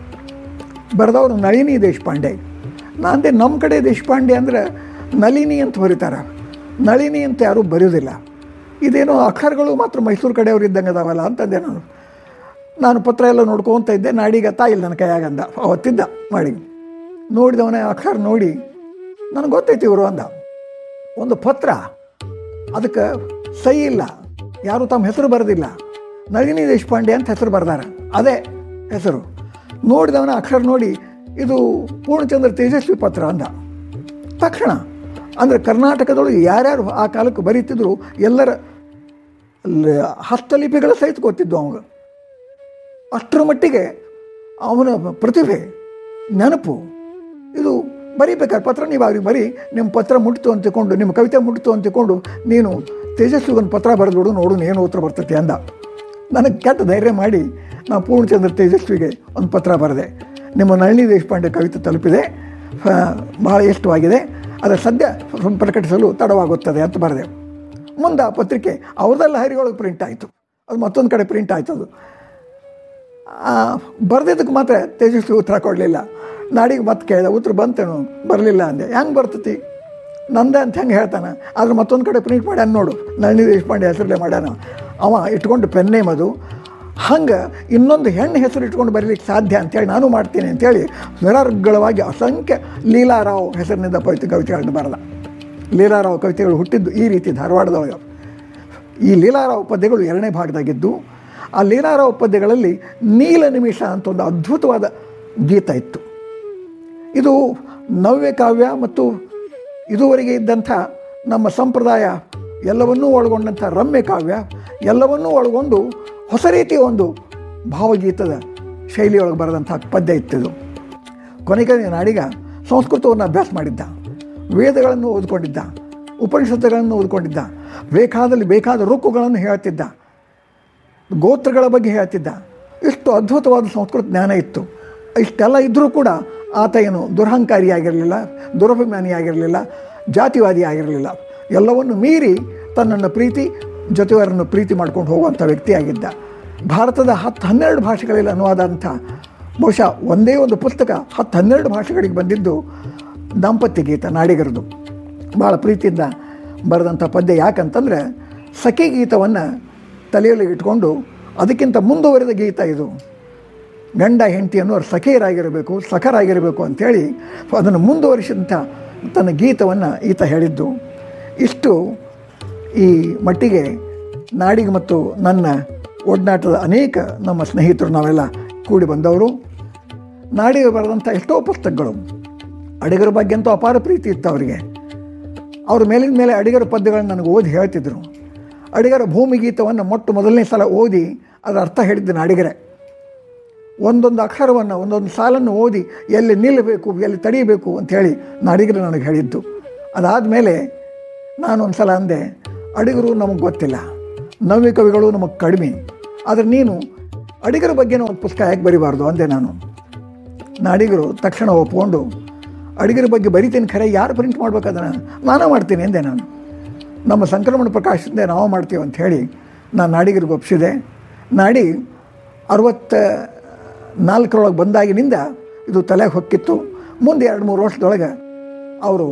ಬರೆದವರು ನಳಿನಿ ದೇಶಪಾಂಡೆ. ನಾನಂದೆ ನಮ್ಮ ಕಡೆ ದೇಶಪಾಂಡೆ ಅಂದರೆ ನಳಿನಿ ಅಂತ ಬರೀತಾರೆ, ನಳಿನಿ ಅಂತ ಯಾರೂ ಬರೆಯೋದಿಲ್ಲ. ಇದೇನೋ ಅಕ್ಷರಗಳು ಮಾತ್ರ ಮೈಸೂರು ಕಡೆಯವ್ರು ಇದ್ದಂಗೆ ಅದಾವಲ್ಲ ಅಂತಂದೆ ನಾನು. ನಾನು ಪತ್ರ ಎಲ್ಲ ನೋಡ್ಕೊತ ಇದ್ದೆ. ನಾಡಿಗೆ ತಾಯಿಲ್ಲ ನನ್ನ ಕೈಯಾಗಂದ, ಅವತ್ತಿದ್ದ ಮಾಡಿ ನೋಡಿದವನೇ ಅಕ್ಷರ ನೋಡಿ ನನಗೆ ಗೊತ್ತೈತಿ ಇವರು ಅಂದ. ಒಂದು ಪತ್ರ, ಅದಕ್ಕೆ ಸಹಿ ಇಲ್ಲ, ಯಾರು ತಮ್ಮ ಹೆಸರು ಬರೆದಿಲ್ಲ, ನಳಿನಿ ದೇಶಪಾಂಡೆ ಅಂತ ಹೆಸರು ಬರೆದಾರ, ಅದೇ ಹೆಸರು. ನೋಡಿದವನ ಅಕ್ಷರ ನೋಡಿ ಇದು ಪೂರ್ಣಚಂದ್ರ ತೇಜಸ್ವಿ ಪತ್ರ ಅಂದ. ತಕ್ಷಣ ಅಂದರೆ ಕರ್ನಾಟಕದೊಳಗೆ ಯಾರ್ಯಾರು ಆ ಕಾಲಕ್ಕೆ ಬರೀತಿದ್ರು ಎಲ್ಲರ ಹಸ್ತಲಿಪಿಗಳ ಸಹಿತ ಗೊತ್ತಿದ್ದು ಅವಾಗ. ಅಷ್ಟರ ಮಟ್ಟಿಗೆ ಅವನ ಪ್ರತಿಭೆ, ನೆನಪು, ಇದು ಬರೀಬೇಕಾದ್ರೆ ಪತ್ರ ನೀವು ಅವ್ರಿಗೆ ಬರೀ, ನಿಮ್ಮ ಪತ್ರ ಮುಟ್ತು ಅಂತಿಕೊಂಡು, ನಿಮ್ಮ ಕವಿತೆ ಮುಟ್ತು ಅಂತಿಕೊಂಡು ನೀನು ತೇಜಸ್ವಿ ಒಂದು ಪತ್ರ ಬರೆದ್ಬಿಡು, ನೋಡು ಏನು ಉತ್ತರ ಬರ್ತೈತಿ ಅಂದ. ನನಗೆ ಕೆಟ್ಟ ಧೈರ್ಯ ಮಾಡಿ ನಾನು ಪೂರ್ಣಚಂದ್ರ ತೇಜಸ್ವಿಗೆ ಒಂದು ಪತ್ರ ಬರೆದೆ. ನಿಮ್ಮ ನಳಿನಿ ದೇಶಪಾಂಡೆ ಕವಿತೆ ತಲುಪಿದೆ, ಭಾಳ ಇಷ್ಟವಾಗಿದೆ, ಅದರ ಸದ್ಯ ಪ್ರಕಟಿಸಲು ತಡವಾಗುತ್ತದೆ ಅಂತ ಬರೆದೆ. ಮುಂದೆ ಆ ಪತ್ರಿಕೆ ಅವ್ರದ್ದೆಲ್ಲ ಹರಿಯೊಳಗೆ ಪ್ರಿಂಟ್ ಆಯಿತು, ಅದು ಮತ್ತೊಂದು ಕಡೆ ಪ್ರಿಂಟ್ ಆಯ್ತು. ಅದು ಬರೆದಿದ್ದಕ್ಕೆ ಮಾತ್ರ ತೇಜಸ್ವಿ ಉತ್ತರ ಕೊಡಲಿಲ್ಲ. ನಾಡಿಗೆ ಮತ್ತೆ ಕೇಳಿದೆ, ಉತ್ತರ ಬಂತೇನು, ಬರಲಿಲ್ಲ ಅಂದೆ. ಹೆಂಗೆ ಬರ್ತೈತಿ ನಂದೆ ಅಂತ ಹೆಂಗೆ ಹೇಳ್ತಾನೆ, ಆದ್ರೆ ಮತ್ತೊಂದು ಕಡೆ ಪ್ರಿಂಟ್ ಮಾಡ್ಯಾನ ನೋಡು, ನಳಿನಿ ದೇಶಪಾಂಡೆ ಹೆಸರಲ್ಲೇ ಮಾಡ್ಯಾನ. ಅವ ಇಟ್ಕೊಂಡು ಪೆನ್ನೇಮ್ ಅದು. ಹಂಗೆ ಇನ್ನೊಂದು ಹೆಣ್ಣು ಹೆಸರು ಇಟ್ಕೊಂಡು ಬರೀಲಿಕ್ಕೆ ಸಾಧ್ಯ ಅಂತೇಳಿ ನಾನು ಮಾಡ್ತೀನಿ ಅಂಥೇಳಿ ನಿರರ್ಗಳವಾಗಿ ಅಸಂಖ್ಯ ಲೀಲಾರಾವ್ ಹೆಸರಿನಿಂದ ಪವಿತ್ರ ಕವಿತೆಗಳನ್ನು ಬರೆದ. ಲೀಲಾರಾವ್ ಕವಿತೆಗಳು ಹುಟ್ಟಿದ್ದು ಈ ರೀತಿ ಧಾರವಾಡದೊಳಗೆ. ಈ ಲೀಲಾರಾವ್ ಪದ್ಯಗಳು ಎರಡನೇ ಭಾಗದಾಗಿದ್ದು, ಆ ಲೀಲಾರಾವ್ ಪದ್ಯಗಳಲ್ಲಿ ನೀಲ ನಿಮಿಷ ಅಂತ ಒಂದು ಅದ್ಭುತವಾದ ಗೀತ ಇತ್ತು. ಇದು ನವ್ಯ ಕಾವ್ಯ ಮತ್ತು ಇದುವರೆಗೆ ಇದ್ದಂಥ ನಮ್ಮ ಸಂಪ್ರದಾಯ ಎಲ್ಲವನ್ನೂ ಒಳಗೊಂಡಂಥ ರಮ್ಯ ಕಾವ್ಯ ಎಲ್ಲವನ್ನೂ ಒಳಗೊಂಡು ಹೊಸ ರೀತಿಯ ಒಂದು ಭಾವಗೀತದ ಶೈಲಿಯೊಳಗೆ ಬರೆದಂಥ ಪದ್ಯ ಇತ್ತಿದು. ಕೊನೆಗೆ ನಾಡಿಗ ಸಂಸ್ಕೃತವನ್ನು ಅಭ್ಯಾಸ ಮಾಡಿದ್ದ, ವೇದಗಳನ್ನು ಓದ್ಕೊಂಡಿದ್ದ, ಉಪನಿಷತ್ತುಗಳನ್ನು ಓದ್ಕೊಂಡಿದ್ದ, ಬೇಕಾದಲ್ಲಿ ಬೇಕಾದ ರುಕ್ಕುಗಳನ್ನು ಹೇಳ್ತಿದ್ದ, ಗೋತ್ರಗಳ ಬಗ್ಗೆ ಹೇಳ್ತಿದ್ದ. ಇಷ್ಟು ಅದ್ಭುತವಾದ ಸಂಸ್ಕೃತ ಜ್ಞಾನ ಇತ್ತು. ಇಷ್ಟೆಲ್ಲ ಇದ್ದರೂ ಕೂಡ ಆತ ಏನು ದುರಹಂಕಾರಿಯಾಗಿರಲಿಲ್ಲ, ದುರಭಿಮಾನಿಯಾಗಿರಲಿಲ್ಲ, ಜಾತಿವಾದಿ ಆಗಿರಲಿಲ್ಲ. ಎಲ್ಲವನ್ನು ಮೀರಿ ತನ್ನನ್ನು ಪ್ರೀತಿ ಜೊತೆಯವರನ್ನು ಪ್ರೀತಿ ಮಾಡ್ಕೊಂಡು ಹೋಗುವಂಥ ವ್ಯಕ್ತಿಯಾಗಿದ್ದ. ಭಾರತದ ಹತ್ತು ಹನ್ನೆರಡು ಭಾಷೆಗಳಲ್ಲಿ ಅನುವಾದ ಅಂಥ ಬಹುಶಃ ಒಂದೇ ಒಂದು ಪುಸ್ತಕ ಹತ್ತು ಹನ್ನೆರಡು ಭಾಷೆಗಳಿಗೆ ಬಂದಿದ್ದು ದಾಂಪತ್ಯ ಗೀತ ನಾಡಿಗರದು. ಭಾಳ ಪ್ರೀತಿಯಿಂದ ಬರೆದಂಥ ಪದ್ಯ. ಯಾಕಂತಂದರೆ ಸಖಿ ಗೀತವನ್ನು ತಲೆಯಲ್ಲಿ ಇಟ್ಕೊಂಡು ಅದಕ್ಕಿಂತ ಮುಂದುವರೆದ ಗೀತ ಇದು. ಗಂಡ ಹೆಂಡತಿಯನ್ನು ಅವ್ರು ಸಖಿಯರಾಗಿರಬೇಕು, ಸಖರಾಗಿರಬೇಕು ಅಂಥೇಳಿ ಅದನ್ನು ಮುಂದುವರಿಸಿದಂಥ ತನ್ನ ಗೀತವನ್ನು ಈತ ಹೇಳಿದ್ದು. ಇಷ್ಟು ಈ ಮಟ್ಟಿಗೆ ನಾಡಿಗೆ ಮತ್ತು ನನ್ನ ಒಡನಾಟದ ಅನೇಕ ನಮ್ಮ ಸ್ನೇಹಿತರು ನಾವೆಲ್ಲ ಕೂಡಿ ಬಂದವರು. ನಾಡಿಗೆ ಬರೆದಂಥ ಎಷ್ಟೋ ಪುಸ್ತಕಗಳು, ಅಡಿಗರ ಬಗ್ಗೆ ಅಂತೂ ಅಪಾರ ಪ್ರೀತಿ ಇತ್ತು ಅವರಿಗೆ. ಅವ್ರ ಮೇಲಿನ ಮೇಲೆ ಅಡಿಗರ ಪದ್ಯಗಳನ್ನು ನನಗೆ ಓದಿ ಹೇಳ್ತಿದ್ರು. ಅಡಿಗರ ಭೂಮಿ ಗೀತವನ್ನು ಮೊಟ್ಟ ಮೊದಲನೇ ಸಲ ಓದಿ ಅದರ ಅರ್ಥ ಹೇಳಿದ್ದು ನಾಡಿಗರೇ. ಒಂದೊಂದು ಅಕ್ಷರವನ್ನು ಒಂದೊಂದು ಸಾಲನ್ನು ಓದಿ ಎಲ್ಲಿ ನಿಲ್ಲಬೇಕು, ಎಲ್ಲಿ ತಡೀಬೇಕು ಅಂಥೇಳಿ ನಾಡಿಗರು ನನಗೆ ಹೇಳಿದ್ದು. ಅದಾದಮೇಲೆ ನಾನೊಂದು ಸಲ ಅಂದೆ, ಅಡಿಗರು ನಮಗೆ ಗೊತ್ತಿಲ್ಲ, ನವ್ಯ ಕವಿಗಳು ನಮಗೆ ಕಡಿಮೆ, ಆದರೆ ನೀನು ಅಡಿಗರ ಬಗ್ಗೆನೂ ಒಂದು ಪುಸ್ತಕ ಯಾಕೆ ಬರಿಬಾರ್ದು ಅಂದೆ ನಾನು. ನಾಡಿಗರು ತಕ್ಷಣ ಒಪ್ಕೊಂಡು, ಅಡಿಗರ ಬಗ್ಗೆ ಬರಿತೀನಿ, ಖರೆ ಯಾರು ಪ್ರಿಂಟ್ ಮಾಡ್ಬೇಕಾದನ್ನು ನಾನೇ ಮಾಡ್ತೀನಿ ಎಂದೆ ನಾನು. ನಮ್ಮ ಸಂಕ್ರಮಣ ಪ್ರಕಾಶದಿಂದ ನಾವು ಮಾಡ್ತೀವಿ ಅಂಥೇಳಿ ನಾನು ನಾಡಿಗರಿಗೆ ಒಪ್ಪಿಸಿದೆ. ನಾಡಿ ಅರವತ್ತ ನಾಲ್ಕರೊಳಗೆ ಬಂದಾಗಿನಿಂದ ಇದು ತಲೆಗೆ ಹೊಕ್ಕಿತ್ತು. ಮುಂದೆ ಎರಡು ಮೂರು ವರ್ಷದೊಳಗೆ ಅವರು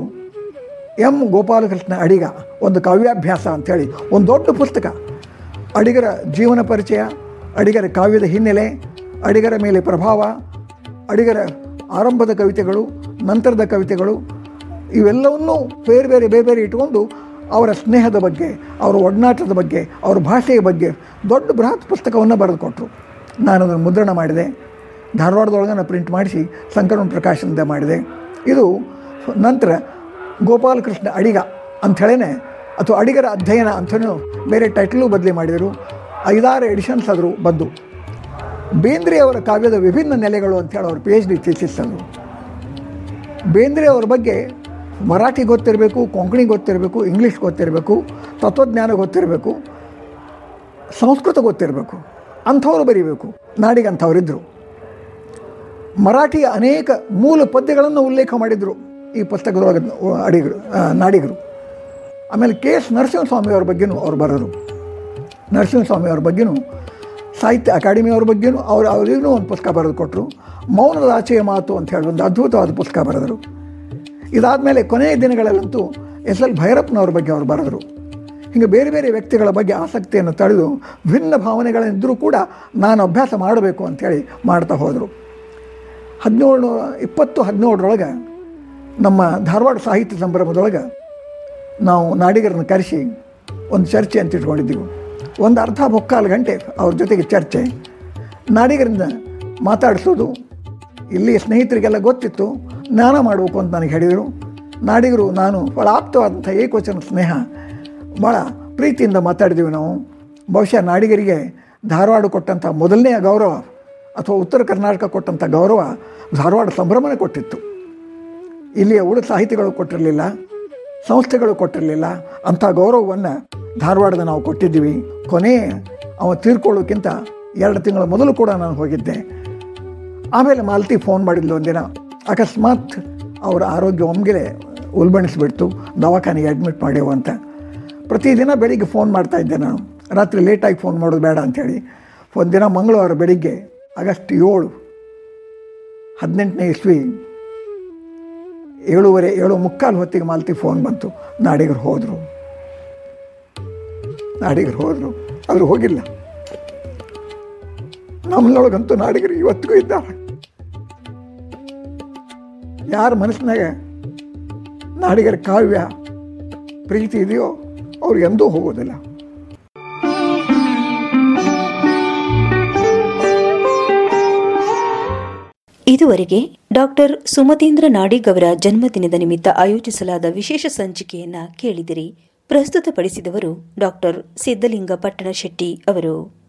ಎಂ ಗೋಪಾಲಕೃಷ್ಣ ಅಡಿಗ ಒಂದು ಕಾವ್ಯಾಭ್ಯಾಸ ಅಂಥೇಳಿ ಒಂದು ದೊಡ್ಡ ಪುಸ್ತಕ, ಅಡಿಗರ ಜೀವನ ಪರಿಚಯ, ಅಡಿಗರ ಕಾವ್ಯದ ಹಿನ್ನೆಲೆ, ಅಡಿಗರ ಮೇಲೆ ಪ್ರಭಾವ, ಅಡಿಗರ ಆರಂಭದ ಕವಿತೆಗಳು, ನಂತರದ ಕವಿತೆಗಳು, ಇವೆಲ್ಲವನ್ನೂ ಬೇರೆ ಬೇರೆ ಬೇರೆ ಬೇರೆ ಇಟ್ಕೊಂಡು ಅವರ ಸ್ನೇಹದ ಬಗ್ಗೆ, ಅವರ ಒಡನಾಟದ ಬಗ್ಗೆ, ಅವರ ಭಾಷೆಯ ಬಗ್ಗೆ ದೊಡ್ಡ ಬೃಹತ್ ಪುಸ್ತಕವನ್ನು ಬರೆದು ಕೊಟ್ಟರು. ನಾನು ಅದನ್ನು ಮುದ್ರಣ ಮಾಡಿದೆ, ಧಾರವಾಡದೊಳಗೆ ನಾನು ಪ್ರಿಂಟ್ ಮಾಡಿಸಿ ಸಂಕ್ರಮಣ ಪ್ರಕಾಶನದ ಮಾಡಿದೆ. ಇದು ನಂತರ ಗೋಪಾಲಕೃಷ್ಣ ಅಡಿಗ ಅಂಥೇಳೇ ಅಥವಾ ಅಡಿಗರ ಅಧ್ಯಯನ ಅಂಥನೂ ಬೇರೆ ಟೈಟಲು ಬದಲಿ ಮಾಡಿದರು. ಐದಾರು ಎಡಿಷನ್ಸ್ ಆದರೂ ಬಂದು. ಬೇಂದ್ರೆ ಅವರ ಕಾವ್ಯದ ವಿಭಿನ್ನ ನೆಲೆಗಳು ಅಂಥೇಳಿ ಅವ್ರ ಪಿ ಎಚ್ ಡಿ ಥೀಸಿಸ್ ಅದು. ಬೇಂದ್ರೆ ಅವ್ರ ಬಗ್ಗೆ ಮರಾಠಿ ಗೊತ್ತಿರಬೇಕು, ಕೊಂಕಣಿ ಗೊತ್ತಿರಬೇಕು, ಇಂಗ್ಲೀಷ್ ಗೊತ್ತಿರಬೇಕು, ತತ್ವಜ್ಞಾನ ಗೊತ್ತಿರಬೇಕು, ಸಂಸ್ಕೃತ ಗೊತ್ತಿರಬೇಕು, ಅಂಥವ್ರು ಬರೀಬೇಕು. ನಾಡಿಗೆ ಅಂಥವರಿದ್ದರು. ಮರಾಠಿಯ ಅನೇಕ ಮೂಲ ಪದ್ಯಗಳನ್ನು ಉಲ್ಲೇಖ ಮಾಡಿದರು ಈ ಪುಸ್ತಕದೊಳಗೆ ಅಡಿಗರು ನಾಡಿಗರು. ಆಮೇಲೆ ಕೆ ಎಸ್ ನರಸಿಂಹಸ್ವಾಮಿಯವ್ರ ಬಗ್ಗೆನೂ ಅವ್ರು ಬರೋರು. ನರಸಿಂಹಸ್ವಾಮಿಯವ್ರ ಬಗ್ಗೆನೂ ಸಾಹಿತ್ಯ ಅಕಾಡೆಮಿಯವ್ರ ಬಗ್ಗೆನೂ ಅವ್ರು ಅವರಿಗೂ ಒಂದು ಪುಸ್ತಕ ಬರೆದು ಕೊಟ್ಟರು. ಮೌನದ ಆಚೆಯ ಮಾತು ಅಂತ ಹೇಳಿ ಒಂದು ಅದ್ಭುತವಾದ ಪುಸ್ತಕ ಬರೆದರು. ಇದಾದಮೇಲೆ ಕೊನೆಯ ದಿನಗಳಲ್ಲಂತೂ ಎಸ್ ಎಲ್ ಭೈರಪ್ಪನವ್ರ ಬಗ್ಗೆ ಅವರು ಬರೆದರು. ಹೀಗೆ ಬೇರೆ ಬೇರೆ ವ್ಯಕ್ತಿಗಳ ಬಗ್ಗೆ ಆಸಕ್ತಿಯನ್ನು ತಳೆದು ಭಿನ್ನ ಭಾವನೆಗಳಿದ್ದರೂ ಕೂಡ ನಾನು ಅಭ್ಯಾಸ ಮಾಡಬೇಕು ಅಂಥೇಳಿ ಮಾಡ್ತಾ ಹೋದರು. ಹದಿನೇಳು ಇಪ್ಪತ್ತು ಹದಿನೇಳರೊಳಗೆ ನಮ್ಮ ಧಾರವಾಡ ಸಾಹಿತ್ಯ ಸಂಭ್ರಮದೊಳಗೆ ನಾವು ನಾಡಿಗರನ್ನು ಕರೆಸಿ ಒಂದು ಚರ್ಚೆ ಅಂತ ಇಟ್ಕೊಂಡಿದ್ದೀವಿ. ಒಂದು ಅರ್ಧ ಮುಕ್ಕಾಲು ಗಂಟೆ ಅವ್ರ ಜೊತೆಗೆ ಚರ್ಚೆ, ನಾಡಿಗರಿಂದ ಮಾತಾಡಿಸೋದು. ಇಲ್ಲಿ ಸ್ನೇಹಿತರಿಗೆಲ್ಲ ಗೊತ್ತಿತ್ತು, ಜ್ಞಾನ ಮಾಡಬೇಕು ಅಂತ ನನಗೆ ಹೇಳಿದರು. ನಾಡಿಗರು ನಾನು ಭಾಳ ಆಪ್ತವಾದಂಥ ಏಕವಚನ ಸ್ನೇಹ, ಭಾಳ ಪ್ರೀತಿಯಿಂದ ಮಾತಾಡಿದ್ದೀವಿ ನಾವು. ಬಹುಶಃ ನಾಡಿಗರಿಗೆ ಧಾರವಾಡ ಕೊಟ್ಟಂಥ ಮೊದಲನೆಯ ಗೌರವ ಅಥವಾ ಉತ್ತರ ಕರ್ನಾಟಕ ಕೊಟ್ಟಂಥ ಗೌರವ ಧಾರವಾಡ ಸಂಭ್ರಮನೇ ಕೊಟ್ಟಿತ್ತು. ಇಲ್ಲಿಯ ಉಳಿದ ಸಾಹಿತಿಗಳು ಕೊಟ್ಟಿರಲಿಲ್ಲ, ಸಂಸ್ಥೆಗಳು ಕೊಟ್ಟಿರಲಿಲ್ಲ. ಅಂಥ ಗೌರವವನ್ನು ಧಾರವಾಡದ ನಾವು ಕೊಟ್ಟಿದ್ದೀವಿ. ಕೊನೆ ಅವ ತೀರ್ಕೊಳ್ಳೋಕ್ಕಿಂತ ಎರಡು ತಿಂಗಳ ಮೊದಲು ಕೂಡ ನಾನು ಹೋಗಿದ್ದೆ. ಆಮೇಲೆ ಮಾಲತಿ ಫೋನ್ ಮಾಡಿದ್ಲು ಒಂದಿನ. ಅಕಸ್ಮಾತ್ ಅವರ ಆರೋಗ್ಯ ಒಮ್ಮೆಲೆ ಉಲ್ಬಣಿಸ್ಬಿಡ್ತು, ದವಾಖಾನೆಗೆ ಅಡ್ಮಿಟ್ ಮಾಡ್ಯವು ಅಂತ. ಪ್ರತಿದಿನ ಬೆಳಿಗ್ಗೆ ಫೋನ್ ಮಾಡ್ತಾಯಿದ್ದೆ ನಾನು, ರಾತ್ರಿ ಲೇಟಾಗಿ ಫೋನ್ ಮಾಡೋದು ಬೇಡ ಅಂಥೇಳಿ. ಒಂದಿನ ಮಂಗಳವಾರ ಬೆಳಿಗ್ಗೆ ಆಗಸ್ಟ್ ಏಳು ಹದಿನೆಂಟನೇ ಇಸ್ವಿ ಏಳುವರೆ ಏಳು ಮುಕ್ಕಾಲು ಹೊತ್ತಿಗೆ ಮಾಲತಿ ಫೋನ್ ಬಂತು. ನಾಡಿಗರು ಹೋದರು ನಾಡಿಗರು ಹೋದರು ಅವರು ಹೋಗಿಲ್ಲ. ನಮ್ಮನೊಳಗಂತೂ ನಾಡಿಗರು ಇವತ್ತಿಗೂ ಇದ್ದಾರೆ. ಯಾರ ಮನಸ್ಸಿನಾಗ ನಾಡಿಗರ ಕಾವ್ಯ ಪ್ರೀತಿ ಇದೆಯೋ ಅವ್ರು ಎಂದೂ ಹೋಗೋದಿಲ್ಲ. ಇದುವರೆಗೆ ಡಾಕ್ಟರ್ ಸುಮತೀಂದ್ರ ನಾಡಿಗ್ ಅವರ ಜನ್ಮದಿನದ ನಿಮಿತ್ತ ಆಯೋಜಿಸಲಾದ ವಿಶೇಷ ಸಂಚಿಕೆಯನ್ನ ಕೇಳಿದಿರಿ. ಪ್ರಸ್ತುತಪಡಿಸಿದವರು ಡಾಕ್ಟರ್ ಸಿದ್ದಲಿಂಗ ಪಟ್ಟಣ ಶೆಟ್ಟಿ ಅವರು.